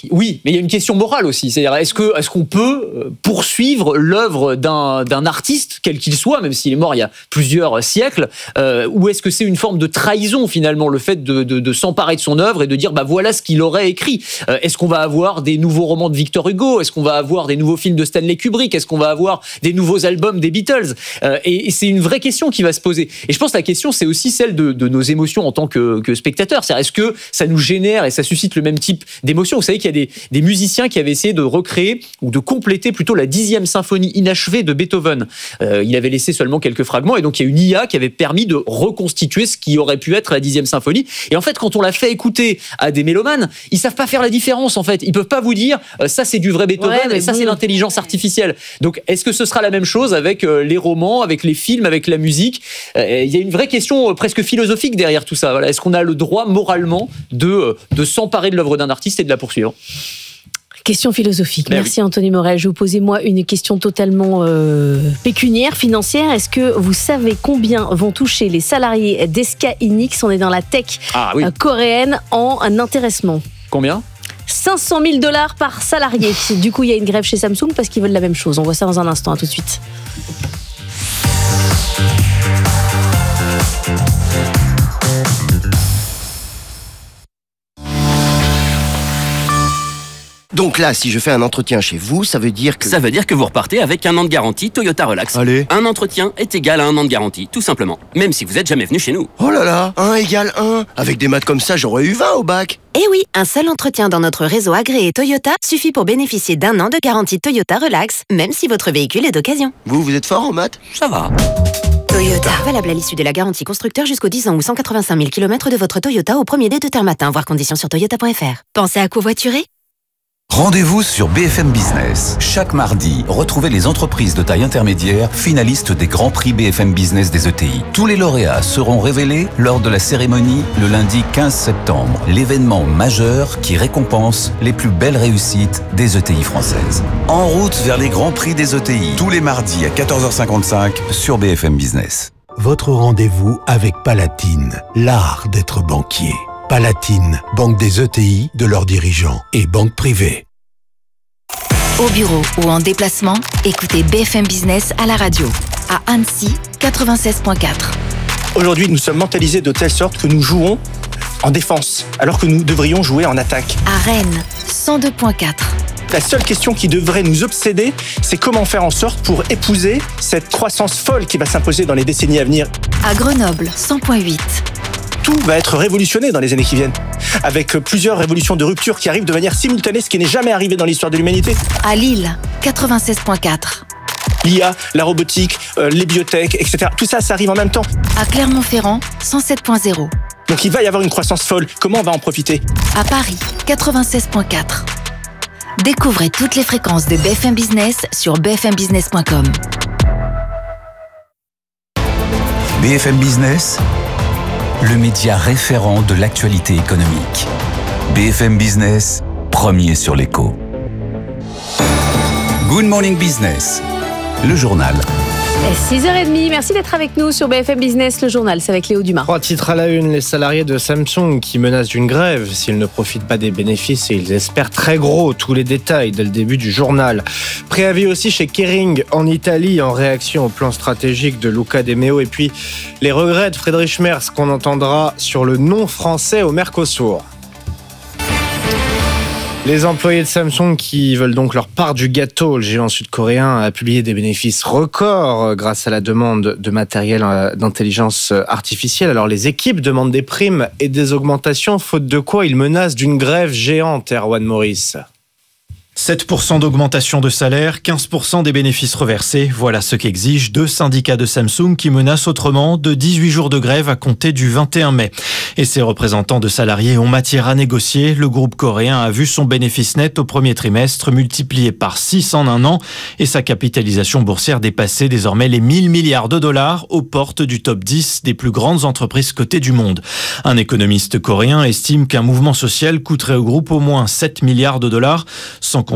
Oui, mais il y a une question morale aussi. C'est-à-dire, est-ce qu'on peut poursuivre l'œuvre d'un artiste, quel qu'il soit, même s'il est mort il y a plusieurs siècles, ou est-ce que c'est une forme de trahison finalement, le fait de s'emparer de son œuvre et de dire voilà ce qu'il aurait écrit. Est-ce qu'on va avoir des nouveaux romans de Victor Hugo ? Est-ce qu'on va avoir des nouveaux films de Stanley Kubrick ? Est-ce qu'on va avoir des nouveaux albums des Beatles ? Et c'est une vraie question qui va se poser. Et je pense que la question, c'est aussi celle de nos émotions en tant que spectateurs. C'est-à-dire, est-ce que ça nous génère et ça suscite le même type d'émotions ? Vous savez qu'il y a des musiciens qui avaient essayé de recréer ou de compléter plutôt la 10e symphonie inachevée de Beethoven. Il avait laissé seulement quelques fragments et donc il y a une IA qui avait permis de reconstituer ce qui aurait pu être la 10e symphonie. Et en fait, quand on l'a fait écouter à des mélomanes, ils savent pas faire la différence en fait. Ils peuvent pas vous dire ça c'est du vrai Beethoven et ça c'est l'intelligence artificielle. Donc est-ce que ce sera la même chose avec les romans, avec les films, avec la musique ? Il y a une vraie question presque philosophique derrière tout ça. Voilà. Est-ce qu'on a le droit moralement de s'emparer de l'œuvre d'un artiste et de la poursuivre ? Question philosophique. Merci Anthony Morel. Je vous posais moi une question totalement pécuniaire, financière. Est-ce que vous savez combien vont toucher les salariés d'SK Hynix ? On est dans la tech coréenne en intéressement. Combien ? $500 000 par salarié. Du coup, il y a une grève chez Samsung parce qu'ils veulent la même chose. On voit ça dans un instant. À tout de suite. Donc là, si je fais un entretien chez vous, ça veut dire que... Ça veut dire que vous repartez avec 1 an de garantie Toyota Relax. Allez. Un entretien est égal à 1 an de garantie, tout simplement. Même si vous n'êtes jamais venu chez nous. Oh là là, 1 égale 1. Avec des maths comme ça, j'aurais eu 20 au bac. Eh oui, un seul entretien dans notre réseau agréé Toyota suffit pour bénéficier d'1 an de garantie Toyota Relax, même si votre véhicule est d'occasion. Vous êtes fort en maths ? Ça va. Toyota. Valable à l'issue de la garantie constructeur jusqu'aux 10 ans ou 185 000 km de votre Toyota au premier dé de terme matin. Voir conditions sur toyota.fr. Pensez à covoiturer ? Rendez-vous sur BFM Business. Chaque mardi, retrouvez les entreprises de taille intermédiaire finalistes des Grands Prix BFM Business des ETI. Tous les lauréats seront révélés lors de la cérémonie le lundi 15 septembre. L'événement majeur qui récompense les plus belles réussites des ETI françaises. En route vers les Grands Prix des ETI. Tous les mardis à 14h55 sur BFM Business. Votre rendez-vous avec Palatine, l'art d'être banquier. Palatine, banque des ETI, de leurs dirigeants et banque privée. Au bureau ou en déplacement, écoutez BFM Business à la radio. À Annecy, 96.4. Aujourd'hui, nous sommes mentalisés de telle sorte que nous jouons en défense, alors que nous devrions jouer en attaque. À Rennes, 102.4. La seule question qui devrait nous obséder, c'est comment faire en sorte pour épouser cette croissance folle qui va s'imposer dans les décennies à venir. À Grenoble, 100.8. Tout va être révolutionné dans les années qui viennent, avec plusieurs révolutions de rupture qui arrivent de manière simultanée, ce qui n'est jamais arrivé dans l'histoire de l'humanité. À Lille, 96.4. L'IA, la robotique, les biotech, etc. Tout ça, ça arrive en même temps. À Clermont-Ferrand, 107.0. Donc il va y avoir une croissance folle. Comment on va en profiter ? À Paris, 96.4. Découvrez toutes les fréquences de BFM Business sur bfmbusiness.com. BFM Business, le média référent de l'actualité économique. BFM Business, premier sur l'écho. Good Morning Business, le journal. 6h30, merci d'être avec nous sur BFM Business, le journal, c'est avec Léo Dumas. 3 titres à la une, les salariés de Samsung qui menacent d'une grève s'ils ne profitent pas des bénéfices et ils espèrent très gros. Tous les détails dès le début du journal. Préavis aussi chez Kering en Italie en réaction au plan stratégique de Luca De Meo et puis les regrets de Friedrich Merz qu'on entendra sur le non français au Mercosur. Les employés de Samsung qui veulent donc leur part du gâteau. Le géant sud-coréen a publié des bénéfices records grâce à la demande de matériel d'intelligence artificielle. Alors les équipes demandent des primes et des augmentations, faute de quoi ils menacent d'une grève géante, Erwan Maurice. 7% d'augmentation de salaire, 15% des bénéfices reversés. Voilà ce qu'exigent 2 syndicats de Samsung qui menacent autrement de 18 jours de grève à compter du 21 mai. Et ses représentants de salariés ont matière à négocier. Le groupe coréen a vu son bénéfice net au premier trimestre multiplié par 6 en un an et sa capitalisation boursière dépasser désormais les 1000 milliards de dollars aux portes du top 10 des plus grandes entreprises cotées du monde. Un économiste coréen estime qu'un mouvement social coûterait au groupe au moins 7 milliards de dollars, sans compter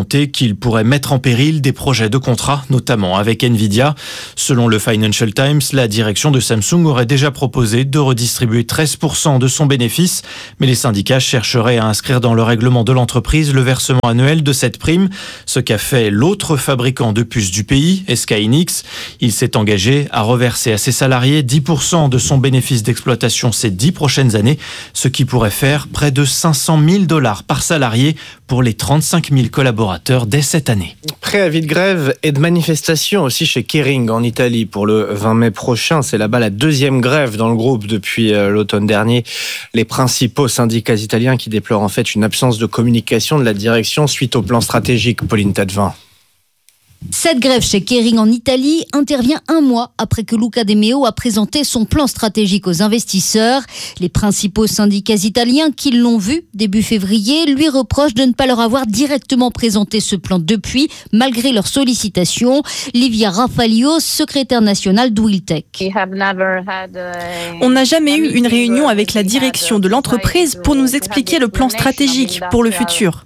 raconté qu'il pourrait mettre en péril des projets de contrat, notamment avec Nvidia. Selon le Financial Times, la direction de Samsung aurait déjà proposé de redistribuer 13% de son bénéfice, mais les syndicats chercheraient à inscrire dans le règlement de l'entreprise le versement annuel de cette prime, ce qu'a fait l'autre fabricant de puces du pays, SK Hynix. Il s'est engagé à reverser à ses salariés 10% de son bénéfice d'exploitation ces 10 prochaines années, ce qui pourrait faire près de $500,000 par salarié pour les 35 000 collaborateurs dès cette année. Préavis de grève et de manifestation aussi chez Kering en Italie pour le 20 mai prochain. C'est là-bas la deuxième grève dans le groupe depuis l'automne dernier. Les principaux syndicats italiens qui déplorent en fait une absence de communication de la direction suite au plan stratégique. Pauline Tadevin. Cette grève chez Kering en Italie intervient un mois après que Luca De Meo a présenté son plan stratégique aux investisseurs. Les principaux syndicats italiens qui l'ont vu début février lui reprochent de ne pas leur avoir directement présenté ce plan depuis, malgré leurs sollicitations. Livia Raffaglio, secrétaire nationale d'Uiltech. On n'a jamais eu une réunion avec la direction de l'entreprise pour nous expliquer le plan stratégique pour le futur.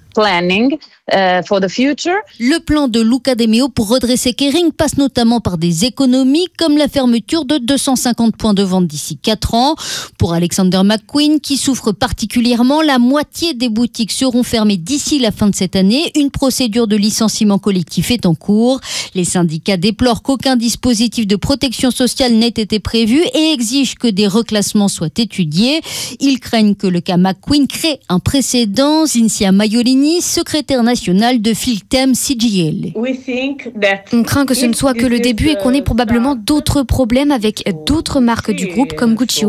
Le plan de Luca De Meo pour redresser Kering passe notamment par des économies comme la fermeture de 250 points de vente d'ici 4 ans. Pour Alexander McQueen, qui souffre particulièrement, la moitié des boutiques seront fermées d'ici la fin de cette année. Une procédure de licenciement collectif est en cours. Les syndicats déplorent qu'aucun dispositif de protection sociale n'ait été prévu et exigent que des reclassements soient étudiés. Ils craignent que le cas McQueen crée un précédent. Cinzia Maiolini, secrétaire nationale de Filtem CGIL. On craint que ce ne soit que le début et qu'on ait probablement d'autres problèmes avec d'autres marques du groupe comme Gucci ou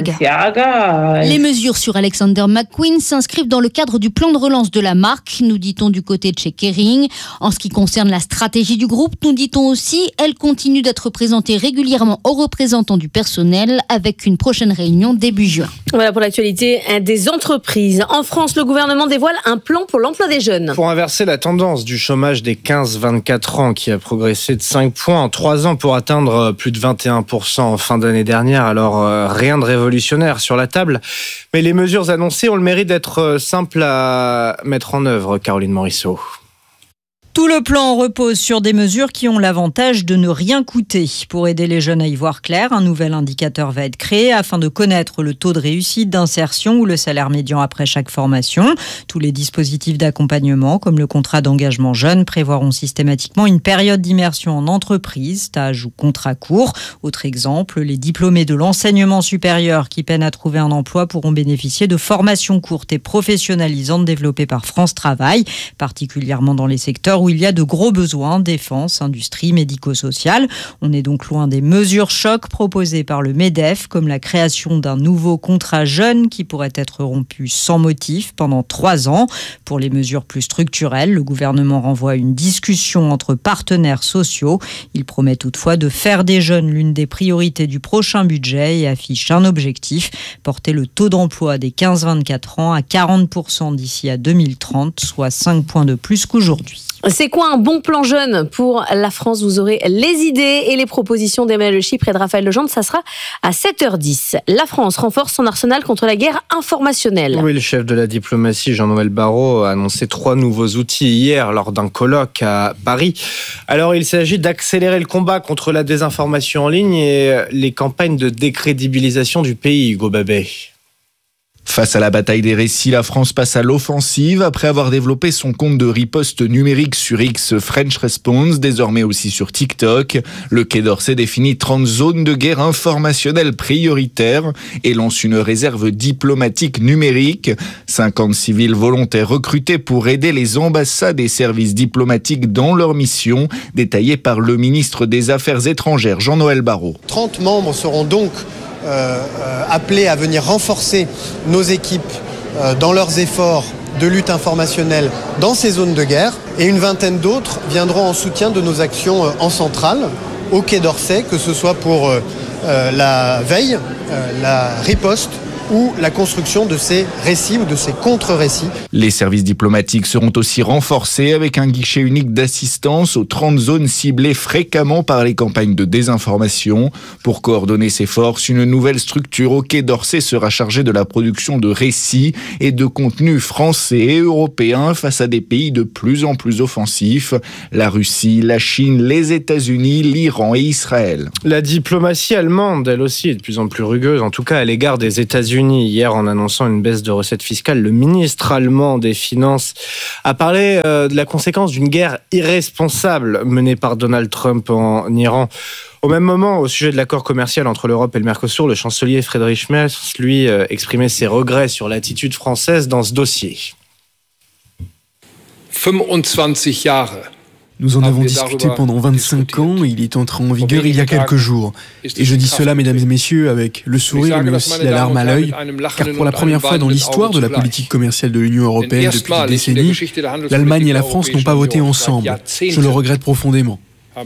Balenciaga. Les mesures sur Alexander McQueen s'inscrivent dans le cadre du plan de relance de la marque, nous dit-on du côté de chez Kering. En ce qui concerne la stratégie du groupe, nous dit-on aussi, elle continue d'être présentée régulièrement aux représentants du personnel avec une prochaine réunion début juin. Voilà pour l'actualité des entreprises. En France, le gouvernement dévoile un plan pour l'emploi des jeunes. Pour inverser la tendance du chômage des 15-24 ans qui a progressé de 5 points en 3 ans pour atteindre plus de 21% en fin d'année dernière. Alors rien de révolutionnaire sur la table, mais les mesures annoncées ont le mérite d'être simples à mettre en œuvre. Caroline Morisseau. Tout le plan repose sur des mesures qui ont l'avantage de ne rien coûter. Pour aider les jeunes à y voir clair, un nouvel indicateur va être créé afin de connaître le taux de réussite d'insertion ou le salaire médian après chaque formation. Tous les dispositifs d'accompagnement, comme le contrat d'engagement jeune, prévoiront systématiquement une période d'immersion en entreprise, stage ou contrat court. Autre exemple, les diplômés de l'enseignement supérieur qui peinent à trouver un emploi pourront bénéficier de formations courtes et professionnalisantes développées par France Travail, particulièrement dans les secteurs où il y a de gros besoins, défense, industrie, médico-sociale. On est donc loin des mesures chocs proposées par le MEDEF, comme la création d'un nouveau contrat jeune qui pourrait être rompu sans motif pendant 3 ans. Pour les mesures plus structurelles, le gouvernement renvoie une discussion entre partenaires sociaux. Il promet toutefois de faire des jeunes l'une des priorités du prochain budget et affiche un objectif, porter le taux d'emploi des 15-24 ans à 40% d'ici à 2030, soit 5 points de plus qu'aujourd'hui. C'est quoi un bon plan jeune pour la France? Vous aurez les idées et les propositions d'Emmanuel Chypre et de Raphaël Legendre. Ça sera à 7h10. La France renforce son arsenal contre la guerre informationnelle. Oui, le chef de la diplomatie, Jean-Noël Barrot, a annoncé 3 nouveaux outils hier lors d'un colloque à Paris. Alors, il s'agit d'accélérer le combat contre la désinformation en ligne et les campagnes de décrédibilisation du pays, Hugo Babet. Face à la bataille des récits, la France passe à l'offensive après avoir développé son compte de riposte numérique sur X French Response, désormais aussi sur TikTok. Le Quai d'Orsay définit 30 zones de guerre informationnelle prioritaires et lance une réserve diplomatique numérique. 50 civils volontaires recrutés pour aider les ambassades et services diplomatiques dans leur mission, détaillé par le ministre des Affaires étrangères, Jean-Noël Barrot. 30 membres seront donc appelés à venir renforcer nos équipes dans leurs efforts de lutte informationnelle dans ces zones de guerre, et une vingtaine d'autres viendront en soutien de nos actions en centrale, au Quai d'Orsay, que ce soit pour la veille, la riposte ou la construction de ces récits ou de ces contre-récits. Les services diplomatiques seront aussi renforcés avec un guichet unique d'assistance aux 30 zones ciblées fréquemment par les campagnes de désinformation. Pour coordonner ces forces, une nouvelle structure au Quai d'Orsay sera chargée de la production de récits et de contenus français et européens face à des pays de plus en plus offensifs, la Russie, la Chine, les États-Unis, l'Iran et Israël. La diplomatie allemande, elle aussi, est de plus en plus rugueuse, en tout cas à l'égard des États-Unis. Hier, en annonçant une baisse de recettes fiscales, le ministre allemand des Finances a parlé de la conséquence d'une guerre irresponsable menée par Donald Trump en Iran. Au même moment, au sujet de l'accord commercial entre l'Europe et le Mercosur, le chancelier Friedrich Merz, lui, exprimait ses regrets sur l'attitude française dans ce dossier. 25 Jahre. Nous en avons discuté pendant 25 ans, il est entré en vigueur il y a quelques jours. Et je dis cela, mesdames et messieurs, avec le sourire mais aussi la larme à l'œil, car pour la première fois dans l'histoire de la politique commerciale de l'Union européenne depuis des décennies, l'Allemagne et la France n'ont pas voté ensemble. Je le regrette profondément.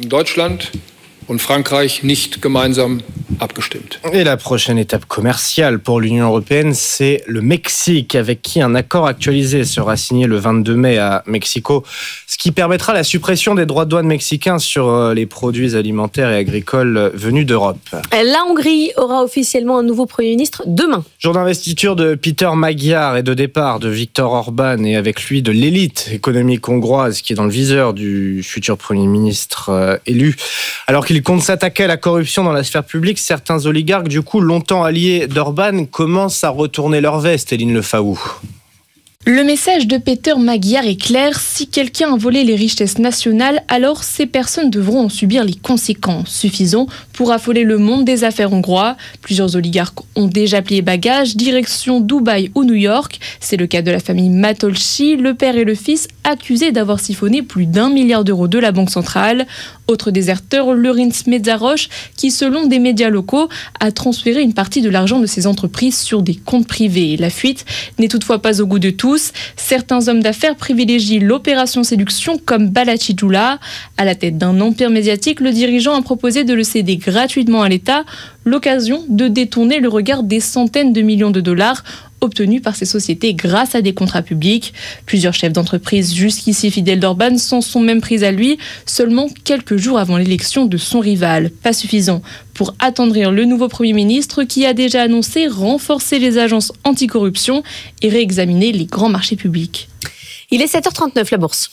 Und Frankreich nicht gemeinsam abgestimmt. Et la prochaine étape commerciale pour l'Union européenne, c'est le Mexique, avec qui un accord actualisé sera signé le 22 mai à Mexico, ce qui permettra la suppression des droits de douane mexicains sur les produits alimentaires et agricoles venus d'Europe. La Hongrie aura officiellement un nouveau Premier ministre demain. Jour d'investiture de Peter Magyar et de départ de Viktor Orban, et avec lui de l'élite économique hongroise qui est dans le viseur du futur Premier ministre élu. Alors qu'il compte s'attaquer à la corruption dans la sphère publique, certains oligarques, du coup longtemps alliés d'Orban, commencent à retourner leur veste, Éline Lefaou. Le message de Peter Magyar est clair, si quelqu'un a volé les richesses nationales, alors ces personnes devront en subir les conséquences, suffisant pour affoler le monde des affaires hongrois. Plusieurs oligarques ont déjà plié bagages, direction Dubaï ou New York. C'est le cas de la famille Matolcsi, le père et le fils accusés d'avoir siphonné plus d'1 milliard d'euros de la Banque centrale. Autre déserteur, Lorenz Mészáros, qui selon des médias locaux a transféré une partie de l'argent de ses entreprises sur des comptes privés. La fuite n'est toutefois pas au goût de tous. Certains hommes d'affaires privilégient l'opération séduction comme Balaci-Dula. À la tête d'un empire médiatique, le dirigeant a proposé de le céder gratuitement à l'État, l'occasion de détourner le regard des centaines de millions de dollars obtenus par ces sociétés grâce à des contrats publics. Plusieurs chefs d'entreprise jusqu'ici fidèles d'Orban s'en sont même pris à lui seulement quelques jours avant l'élection de son rival. Pas suffisant pour attendrir le nouveau Premier ministre qui a déjà annoncé renforcer les agences anticorruption et réexaminer les grands marchés publics. Il est 7h39, la bourse.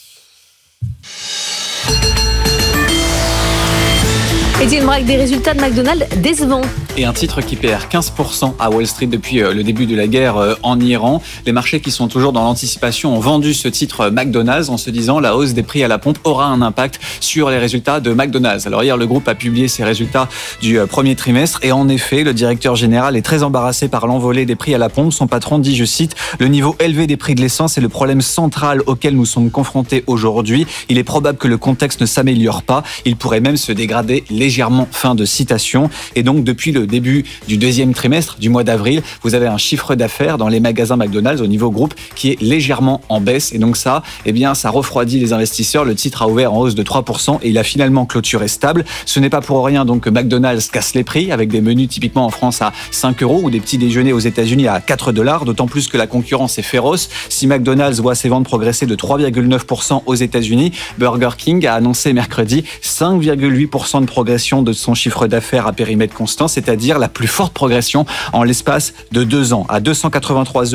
Étienne Braque, des résultats de McDonald's décevants. Et un titre qui perd 15% à Wall Street depuis le début de la guerre en Iran. Les marchés qui sont toujours dans l'anticipation ont vendu ce titre McDonald's en se disant la hausse des prix à la pompe aura un impact sur les résultats de McDonald's. Alors hier, le groupe a publié ses résultats du premier trimestre et en effet, le directeur général est très embarrassé par l'envolée des prix à la pompe. Son patron dit, je cite, « Le niveau élevé des prix de l'essence est le problème central auquel nous sommes confrontés aujourd'hui. Il est probable que le contexte ne s'améliore pas. Il pourrait même se dégrader légèrement. » Fin de citation. Et donc, depuis le début du deuxième trimestre, du mois d'avril, vous avez un chiffre d'affaires dans les magasins McDonald's au niveau groupe qui est légèrement en baisse. Et donc ça, eh bien, ça refroidit les investisseurs. Le titre a ouvert en hausse de 3% et il a finalement clôturé stable. Ce n'est pas pour rien donc que McDonald's casse les prix avec des menus typiquement en France à 5 € ou des petits déjeuners aux États-Unis à 4 $, d'autant plus que la concurrence est féroce. Si McDonald's voit ses ventes progresser de 3,9% aux États-Unis, Burger King a annoncé mercredi 5,8% de progression de son chiffre d'affaires à périmètre constant, c'est-à-dire la plus forte progression en l'espace de 2 ans. À 283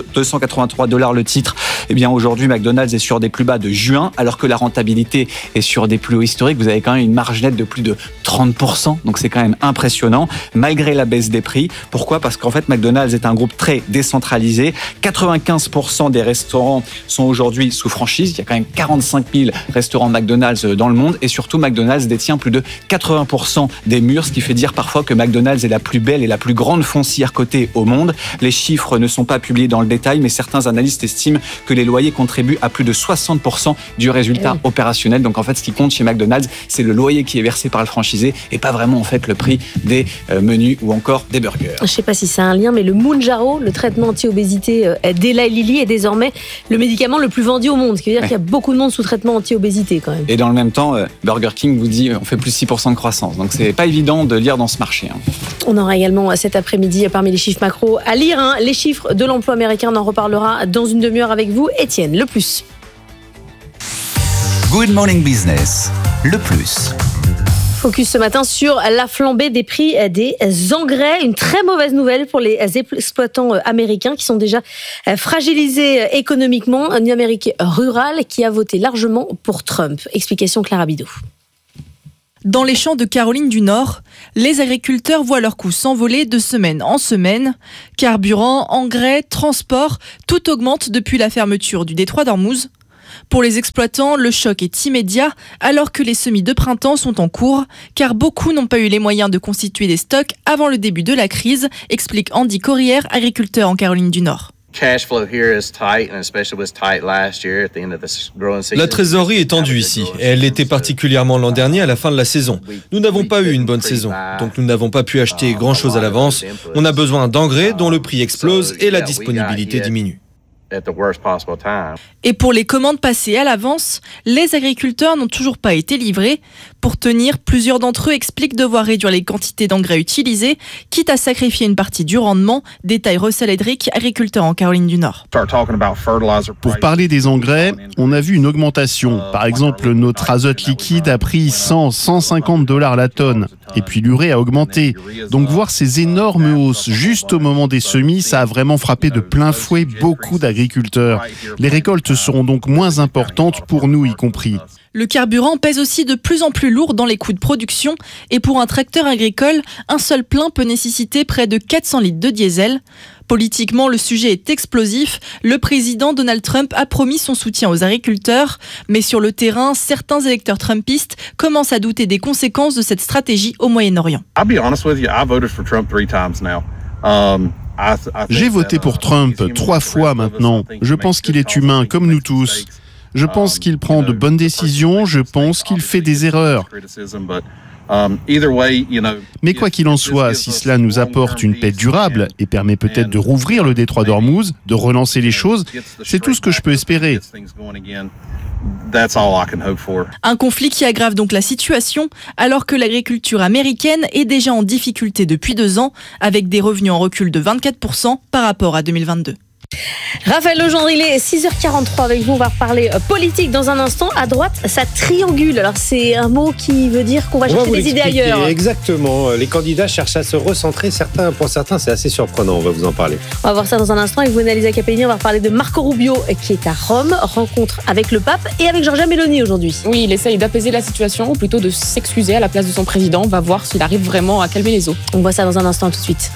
$ le titre, eh bien aujourd'hui McDonald's est sur des plus bas de juin, alors que la rentabilité est sur des plus hauts historiques. Vous avez quand même une marge nette de plus de 30%, donc c'est quand même impressionnant, malgré la baisse des prix. Pourquoi ? Parce qu'en fait McDonald's est un groupe très décentralisé. 95% des restaurants sont aujourd'hui sous franchise. Il y a quand même 45 000 restaurants McDonald's dans le monde et surtout McDonald's détient plus de 80% des murs, ce qui fait dire parfois que McDonald's est la plus belle et la plus grande foncière cotée au monde. Les chiffres ne sont pas publiés dans le détail, mais certains analystes estiment que les loyers contribuent à plus de 60% du résultat opérationnel. Donc en fait, ce qui compte chez McDonald's, c'est le loyer qui est versé par le franchisé et pas vraiment en fait le prix des menus ou encore des burgers. Je ne sais pas si c'est un lien, mais le Mounjaro, le traitement anti-obésité d'Eli Lilly, est désormais le médicament le plus vendu au monde. Ce qui veut dire qu'il y a beaucoup de monde sous traitement anti-obésité quand même. Et dans le même temps, Burger King vous dit on fait plus 6% de croissance. Donc c'est pas évident de lire dans ce marché. On aura également cet après-midi parmi les chiffres macro à lire, les chiffres de l'emploi américain. On en reparlera dans une demi-heure avec vous. Étienne, le plus. Good Morning Business, le plus. Focus ce matin sur la flambée des prix des engrais. Une très mauvaise nouvelle pour les exploitants américains qui sont déjà fragilisés économiquement. Une Amérique rurale qui a voté largement pour Trump. Explication Clara Bidot. Dans les champs de Caroline du Nord, les agriculteurs voient leurs coûts s'envoler de semaine en semaine. Carburant, engrais, transport, tout augmente depuis la fermeture du détroit d'Ormuz. Pour les exploitants, le choc est immédiat alors que les semis de printemps sont en cours, car beaucoup n'ont pas eu les moyens de constituer des stocks avant le début de la crise, explique Andy Corrière, agriculteur en Caroline du Nord. La trésorerie est tendue ici, et elle l'était particulièrement l'an dernier à la fin de la saison. Nous n'avons pas eu une bonne saison, donc nous n'avons pas pu acheter grand-chose à l'avance. On a besoin d'engrais dont le prix explose et la disponibilité diminue. Et pour les commandes passées à l'avance, les agriculteurs n'ont toujours pas été livrés. Pour tenir, plusieurs d'entre eux expliquent devoir réduire les quantités d'engrais utilisées, quitte à sacrifier une partie du rendement, détaille Russell Edrick, agriculteur en Caroline du Nord. Pour parler des engrais, on a vu une augmentation. Par exemple, notre azote liquide a pris $100-150 la tonne. Et puis l'urée a augmenté. Donc voir ces énormes hausses juste au moment des semis, ça a vraiment frappé de plein fouet beaucoup d'agriculteurs. Les récoltes seront donc moins importantes pour nous y compris. Le carburant pèse aussi de plus en plus lourd dans les coûts de production et pour un tracteur agricole, un seul plein peut nécessiter près de 400 litres de diesel. Politiquement, le sujet est explosif. Le président Donald Trump a promis son soutien aux agriculteurs. Mais sur le terrain, certains électeurs trumpistes commencent à douter des conséquences de cette stratégie au Moyen-Orient. J'ai voté pour Trump 3 fois maintenant. Je pense qu'il est humain, comme nous tous. Je pense qu'il prend de bonnes décisions, je pense qu'il fait des erreurs. Mais quoi qu'il en soit, si cela nous apporte une paix durable et permet peut-être de rouvrir le détroit d'Ormuz, de relancer les choses, c'est tout ce que je peux espérer. Un conflit qui aggrave donc la situation alors que l'agriculture américaine est déjà en difficulté depuis 2 ans avec des revenus en recul de 24% par rapport à 2022. Raphaël Legendre, il est 6h43 avec vous. On va reparler politique dans un instant. À droite, ça triangule. Alors, c'est un mot qui veut dire qu'on va chercher des idées ailleurs. Exactement. Les candidats cherchent à se recentrer. Pour certains, c'est assez surprenant. On va vous en parler. On va voir ça dans un instant avec vous, Annalisa Capellini. On va reparler de Marco Rubio qui est à Rome. Rencontre avec le pape et avec Giorgia Meloni aujourd'hui. Oui, il essaye d'apaiser la situation ou plutôt de s'excuser à la place de son président. On va voir s'il arrive vraiment à calmer les eaux. On voit ça dans un instant tout de suite.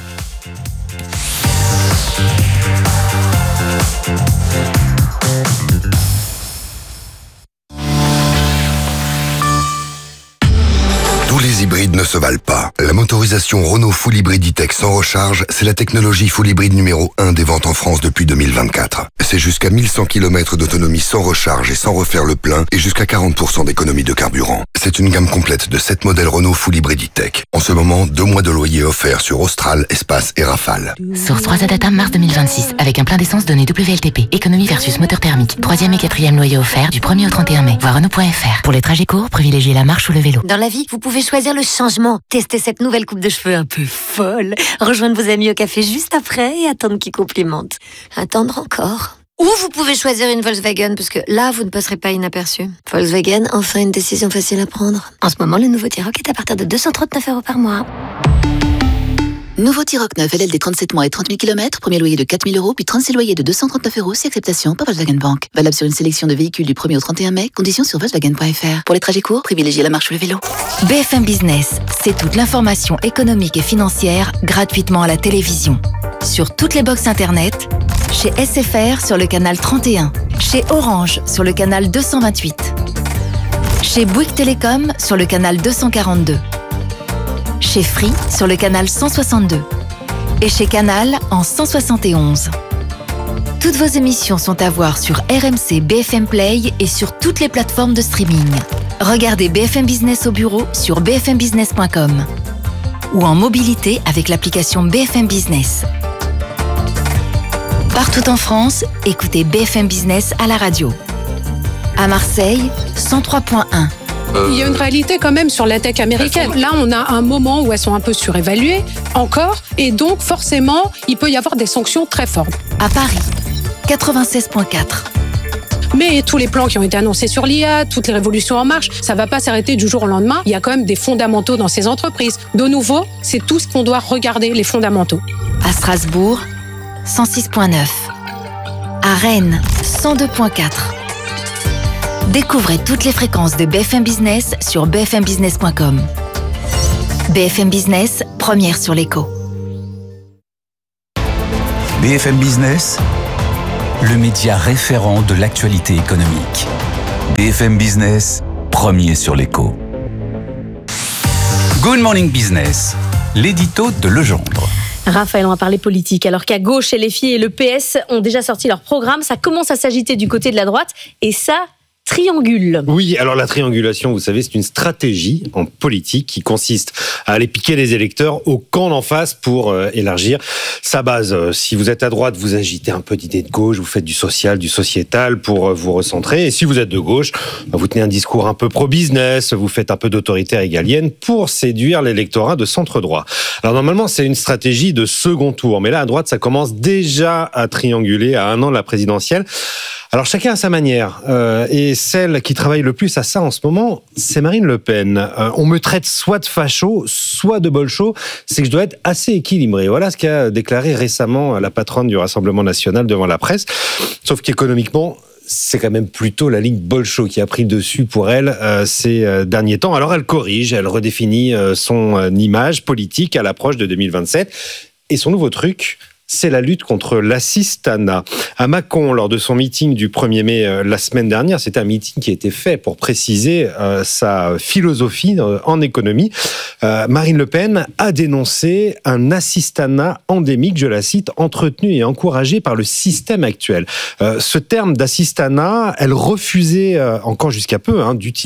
Tous les hybrides ne se valent pas. La motorisation Renault Full Hybrid E-Tech sans recharge, c'est la technologie Full Hybrid numéro 1 des ventes en France depuis 2024. C'est jusqu'à 1100 km d'autonomie sans recharge et sans refaire le plein et jusqu'à 40% d'économie de carburant. C'est une gamme complète de 7 modèles Renault Full Hybrid E-Tech. En ce moment, 2 mois de loyer offerts sur Austral, Espace et Rafale. Source 3 Data mars 2026 avec un plein d'essence donné WLTP. Économie versus moteur thermique. 3e et 4e loyer offert du 1er au 31 mai. Voir Renault.fr. Pour les trajets courts, privilégiez la marche ou le vélo. Dans la vie, vous pouvez choisir le changement. Testez cette nouvelle coupe de cheveux un peu folle. Rejoindre vos amis au café juste après et attendre qu'ils complimentent. Attendre encore. Ou vous pouvez choisir une Volkswagen, parce que là, vous ne passerez pas inaperçu. Volkswagen, enfin une décision facile à prendre. En ce moment, le nouveau T-Roc est à partir de 239 € par mois. Nouveau T-Roc 9, LLD 37 mois et 30 000 km, premier loyer de 4 000 €, puis 36 loyers de 239 € si acceptation par Volkswagen Bank. Valable sur une sélection de véhicules du 1er au 31 mai, conditions sur Volkswagen.fr. Pour les trajets courts, privilégiez la marche ou le vélo. BFM Business, c'est toute l'information économique et financière gratuitement à la télévision. Sur toutes les box internet, chez SFR sur le canal 31, chez Orange sur le canal 228, chez Bouygues Télécom sur le canal 242, chez Free sur le canal 162 et chez Canal en 171. Toutes vos émissions sont à voir sur RMC BFM Play et sur toutes les plateformes de streaming. Regardez BFM Business au bureau sur bfmbusiness.com ou en mobilité avec l'application BFM Business. Partout en France, écoutez BFM Business à la radio. À Marseille, 103.1. Il y a une réalité quand même sur la tech américaine. Là, on a un moment où elles sont un peu surévaluées encore, et donc forcément, il peut y avoir des sanctions très fortes. À Paris, 96.4. Mais tous les plans qui ont été annoncés sur l'IA, toutes les révolutions en marche, ça ne va pas s'arrêter du jour au lendemain. Il y a quand même des fondamentaux dans ces entreprises. De nouveau, c'est tout ce qu'on doit regarder, les fondamentaux. À Strasbourg, 106.9. À Rennes, 102.4. Découvrez toutes les fréquences de BFM Business sur bfmbusiness.com. BFM Business, première sur l'écho. BFM Business, le média référent de l'actualité économique. BFM Business, premier sur l'écho. Good Morning Business, l'édito de Legendre. Raphaël, on va parler politique. Alors qu'à gauche, LFI et le PS ont déjà sorti leur programme, ça commence à s'agiter du côté de la droite et ça triangule. Oui, alors la triangulation, vous savez, c'est une stratégie en politique qui consiste à aller piquer les électeurs au camp d'en face pour élargir sa base. Si vous êtes à droite, vous agitez un peu d'idées de gauche, vous faites du social, du sociétal pour vous recentrer. Et si vous êtes de gauche, vous tenez un discours un peu pro-business, vous faites un peu d'autorité régalienne pour séduire l'électorat de centre-droit. Alors normalement, c'est une stratégie de second tour. Mais là, à droite, ça commence déjà à trianguler à 1 an de la présidentielle. Alors chacun à sa manière, et celle qui travaille le plus à ça en ce moment, c'est Marine Le Pen. On me traite soit de facho, soit de bolcho, c'est que je dois être assez équilibré. Voilà ce qu'a déclaré récemment la patronne du Rassemblement National devant la presse, sauf qu'économiquement, c'est quand même plutôt la ligne bolcho qui a pris le dessus pour elle ces derniers temps. Alors elle corrige, elle redéfinit son image politique à l'approche de 2027, et son nouveau truc, c'est la lutte contre l'assistanat. À Mâcon, lors de son meeting du 1er mai la semaine dernière, c'était un meeting qui a été fait pour préciser sa philosophie en économie. Marine Le Pen a dénoncé un assistanat endémique, je la cite, entretenu et encouragé par le système actuel. Ce terme d'assistanat, elle refusait encore jusqu'à peu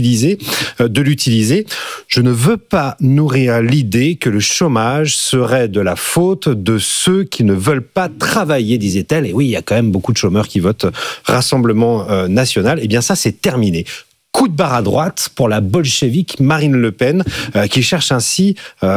de l'utiliser. Je ne veux pas nourrir l'idée que le chômage serait de la faute de ceux qui ne veulent pas travailler, disait-elle. Et oui, il y a quand même beaucoup de chômeurs qui votent Rassemblement National. Eh bien ça, c'est terminé. Coup de barre à droite pour la bolchevique Marine Le Pen, qui cherche ainsi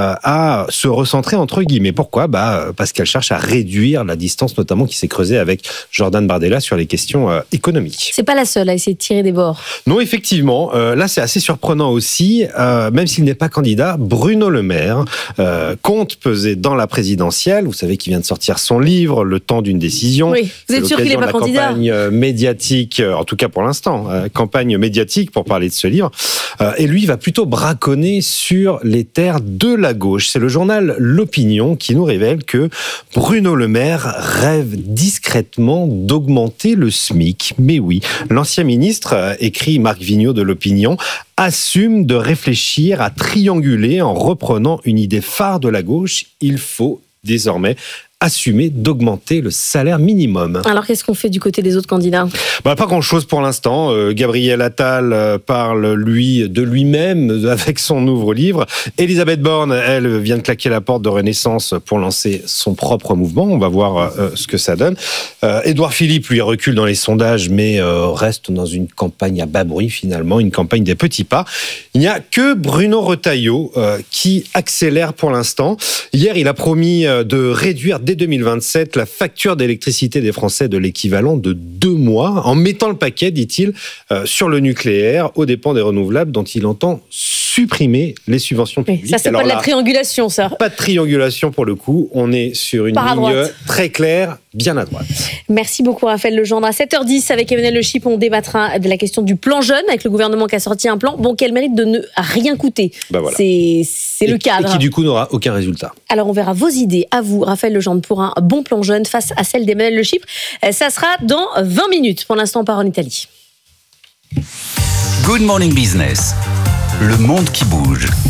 à se recentrer entre guillemets. Pourquoi ? Parce qu'elle cherche à réduire la distance, notamment qui s'est creusée avec Jordan Bardella sur les questions économiques. C'est pas la seule à essayer de tirer des bords. Non, effectivement. Là, c'est assez surprenant aussi. Même s'il n'est pas candidat, Bruno Le Maire compte peser dans la présidentielle. Vous savez qu'il vient de sortir son livre, Le temps d'une décision. Oui, vous êtes sûr qu'il n'est pas candidat ? Campagne médiatique, en tout cas pour l'instant, campagne médiatique pour parler de ce livre. Et lui, il va plutôt braconner sur les terres de la gauche. C'est le journal L'Opinion qui nous révèle que Bruno Le Maire rêve discrètement d'augmenter le SMIC. Mais oui, l'ancien ministre, écrit Marc Vigneault de L'Opinion, assume de réfléchir à trianguler en reprenant une idée phare de la gauche. Il faut désormais assumer d'augmenter le salaire minimum. Alors qu'est-ce qu'on fait du côté des autres candidats ? Pas grand-chose pour l'instant. Gabriel Attal parle, lui, de lui-même avec son nouveau livre. Elisabeth Borne, elle, vient de claquer la porte de Renaissance pour lancer son propre mouvement. On va voir ce que ça donne. Édouard Philippe, lui, recule dans les sondages, mais reste dans une campagne à bas bruit, finalement, une campagne des petits pas. Il n'y a que Bruno Retailleau qui accélère pour l'instant. Hier, il a promis de réduire dès 2027 la facture d'électricité des Français de l'équivalent de 2 mois, en mettant le paquet, dit-il, sur le nucléaire, aux dépens des renouvelables, dont il entend supprimer les subventions publiques. Ça, c'est pas de la triangulation, ça. Pas de triangulation pour le coup. On est sur une ligne très claire, bien à droite. Merci beaucoup, Raphaël Legendre. À 7h10, avec Emmanuel Le Chip, on débattra de la question du plan jeune, avec le gouvernement qui a sorti un plan, qui a le mérite de ne rien coûter. Voilà. C'est le cadre. Et qui, du coup, n'aura aucun résultat. Alors, on verra vos idées, à vous, Raphaël Legendre, pour un bon plan jeune face à celle d'Emmanuel Le Chip. Ça sera dans 20 minutes. Pour l'instant, on part en Italie. Good Morning Business, le monde qui bouge.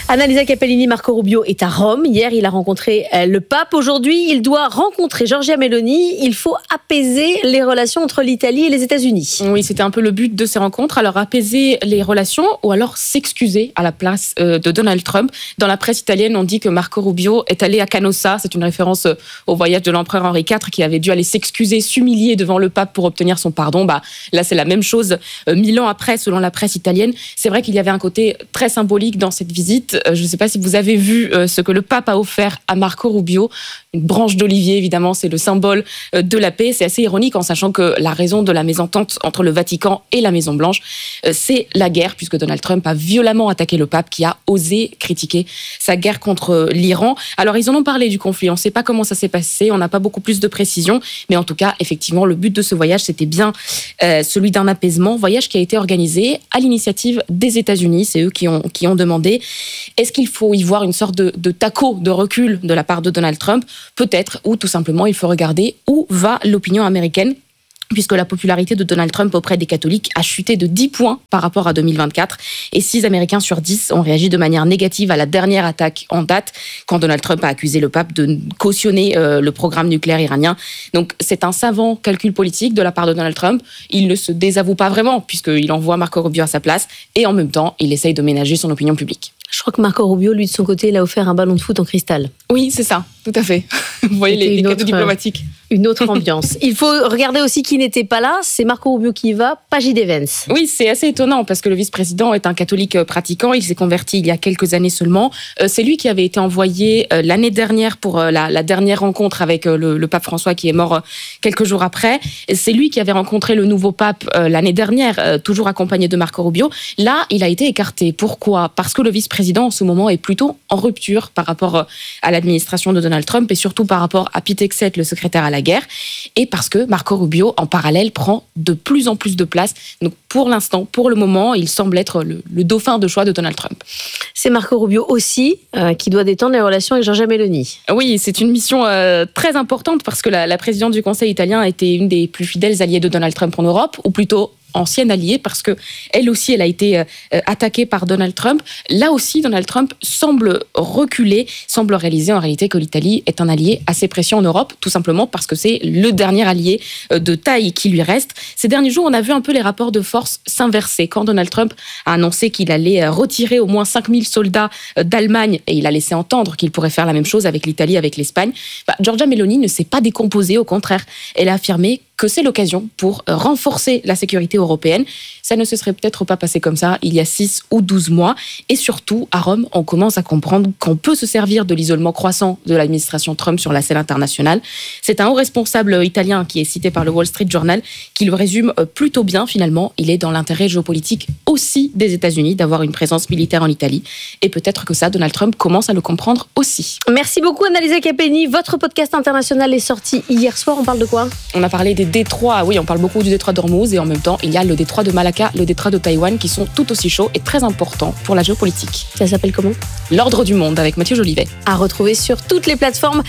Annalisa Capellini, Marco Rubio est à Rome. Hier, il a rencontré le pape. Aujourd'hui, il doit rencontrer Giorgia Meloni. Il faut apaiser les relations entre l'Italie et les États-Unis. Oui, c'était un peu le but de ces rencontres. Alors, apaiser les relations ou alors s'excuser à la place de Donald Trump. Dans la presse italienne, on dit que Marco Rubio est allé à Canossa. C'est une référence au voyage de l'empereur Henri IV qui avait dû aller s'excuser, s'humilier devant le pape pour obtenir son pardon. Là, c'est la même chose 1000 ans après, selon la presse italienne. C'est vrai qu'il y avait un côté très symbolique dans cette visite. Je ne sais pas si vous avez vu ce que le pape a offert à Marco Rubio. Une branche d'olivier, évidemment, c'est le symbole de la paix. C'est assez ironique en sachant que la raison de la mésentente entre le Vatican et la Maison-Blanche, c'est la guerre, puisque Donald Trump a violemment attaqué le pape qui a osé critiquer sa guerre contre l'Iran. Alors, ils en ont parlé du conflit. On ne sait pas comment ça s'est passé. On n'a pas beaucoup plus de précisions. Mais en tout cas, effectivement, le but de ce voyage, c'était bien celui d'un apaisement. Voyage qui a été organisé à l'initiative des États-Unis. C'est eux qui ont demandé. Est-ce qu'il faut y voir une sorte de taco, de recul de la part de Donald Trump ? Peut-être, ou tout simplement, il faut regarder où va l'opinion américaine, puisque la popularité de Donald Trump auprès des catholiques a chuté de 10 points par rapport à 2024, et 6 Américains sur 10 ont réagi de manière négative à la dernière attaque en date, quand Donald Trump a accusé le pape de cautionner le programme nucléaire iranien. Donc c'est un savant calcul politique de la part de Donald Trump. Il ne se désavoue pas vraiment, puisqu'il envoie Marco Rubio à sa place, et en même temps, il essaye de ménager son opinion publique. Je crois que Marco Rubio, lui, de son côté, il a offert un ballon de foot en cristal. Oui, c'est ça, tout à fait. Vous voyez les cadeaux diplomatiques. Une autre ambiance. Il faut regarder aussi qui n'était pas là. C'est Marco Rubio qui y va, pas J.D. Vance. Oui, c'est assez étonnant parce que le vice-président est un catholique pratiquant. Il s'est converti il y a quelques années seulement. C'est lui qui avait été envoyé l'année dernière pour la dernière rencontre avec le pape François qui est mort quelques jours après. C'est lui qui avait rencontré le nouveau pape l'année dernière, toujours accompagné de Marco Rubio. Là, il a été écarté. Pourquoi ? Parce que le vice-président, en ce moment, est plutôt en rupture par rapport à l'administration de Donald Trump et surtout par rapport à Pete Hegseth, le secrétaire à la guerre, et parce que Marco Rubio, en parallèle, prend de plus en plus de place. Donc, pour l'instant, pour le moment, il semble être le dauphin de choix de Donald Trump. C'est Marco Rubio aussi qui doit détendre les relations avec Giorgia Meloni. Oui, c'est une mission très importante parce que la présidente du Conseil italien a été une des plus fidèles alliées de Donald Trump en Europe, ou plutôt ancienne alliée, parce que elle aussi, elle a été attaquée par Donald Trump. Là aussi, Donald Trump semble reculer, semble réaliser en réalité que l'Italie est un allié assez précieux en Europe, tout simplement parce que c'est le dernier allié de taille qui lui reste. Ces derniers jours, on a vu un peu les rapports de force s'inverser. Quand Donald Trump a annoncé qu'il allait retirer au moins 5000 soldats d'Allemagne, et il a laissé entendre qu'il pourrait faire la même chose avec l'Italie, avec l'Espagne, Giorgia Meloni ne s'est pas décomposée, au contraire. Elle a affirmé que c'est l'occasion pour renforcer la sécurité européenne. Ça ne se serait peut-être pas passé comme ça il y a 6 ou 12 mois. Et surtout, à Rome, on commence à comprendre qu'on peut se servir de l'isolement croissant de l'administration Trump sur la scène internationale. C'est un haut responsable italien qui est cité par le Wall Street Journal qui le résume plutôt bien finalement. Il est dans l'intérêt géopolitique aussi des États-Unis d'avoir une présence militaire en Italie. Et peut-être que ça, Donald Trump commence à le comprendre aussi. Merci beaucoup Annalisa Capellini. Votre podcast international est sorti hier soir. On parle de quoi ? On a parlé des détroits, oui, on parle beaucoup du détroit d'Ormuz et en même temps, il y a le détroit de Malacca, le détroit de Taïwan qui sont tout aussi chauds et très importants pour la géopolitique. Ça s'appelle comment ? L'Ordre du Monde avec Mathieu Jolivet. À retrouver sur toutes les plateformes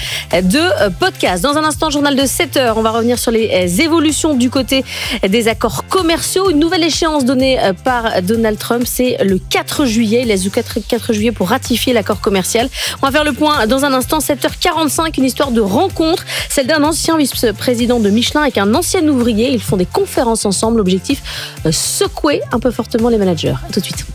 de podcast. Dans un instant, journal de 7h, on va revenir sur les évolutions du côté des accords commerciaux. Une nouvelle échéance donnée par Donald Trump, c'est le 4 juillet. Il laisse le 4 juillet pour ratifier l'accord commercial. On va faire le point dans un instant, 7h45, une histoire de rencontre, celle d'un ancien vice-président de Michelin avec un ancien ouvrier. Ils font des conférences ensemble. Objectif, secouer un peu fortement les managers. À tout de suite.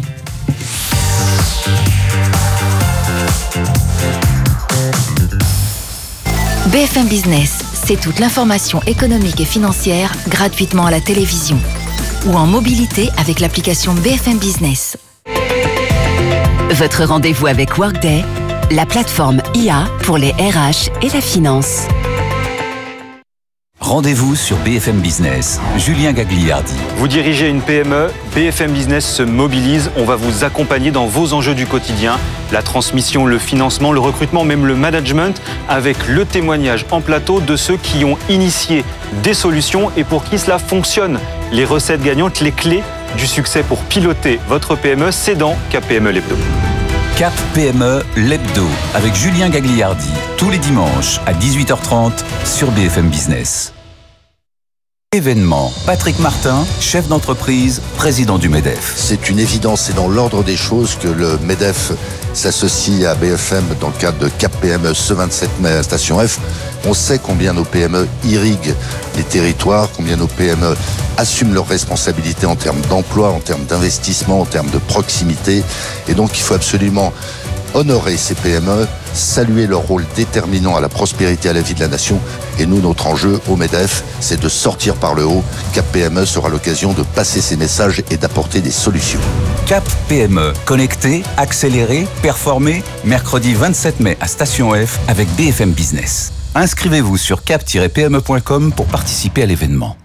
BFM Business, c'est toute l'information économique et financière gratuitement à la télévision ou en mobilité avec l'application BFM Business. Votre rendez-vous avec Workday, la plateforme IA pour les RH et la finance. Rendez-vous sur BFM Business. Julien Gagliardi. Vous dirigez une PME, BFM Business se mobilise. On va vous accompagner dans vos enjeux du quotidien. La transmission, le financement, le recrutement, même le management, avec le témoignage en plateau de ceux qui ont initié des solutions et pour qui cela fonctionne. Les recettes gagnantes, les clés du succès pour piloter votre PME, c'est dans Cap PME l'Hebdo. Cap PME l'Hebdo avec Julien Gagliardi. Tous les dimanches à 18h30 sur BFM Business. Événement. Patrick Martin, chef d'entreprise, président du MEDEF. C'est une évidence, c'est dans l'ordre des choses que le MEDEF s'associe à BFM dans le cadre de Cap PME ce 27 mai à Station F. On sait combien nos PME irriguent les territoires, combien nos PME assument leurs responsabilités en termes d'emploi, en termes d'investissement, en termes de proximité. Et donc il faut absolument honorer ces PME, saluer leur rôle déterminant à la prospérité et à la vie de la nation. Et nous, notre enjeu au MEDEF, c'est de sortir par le haut. Cap PME sera l'occasion de passer ces messages et d'apporter des solutions. Cap PME, connecté, accéléré, performé, mercredi 27 mai à Station F avec BFM Business. Inscrivez-vous sur cap-pme.com pour participer à l'événement.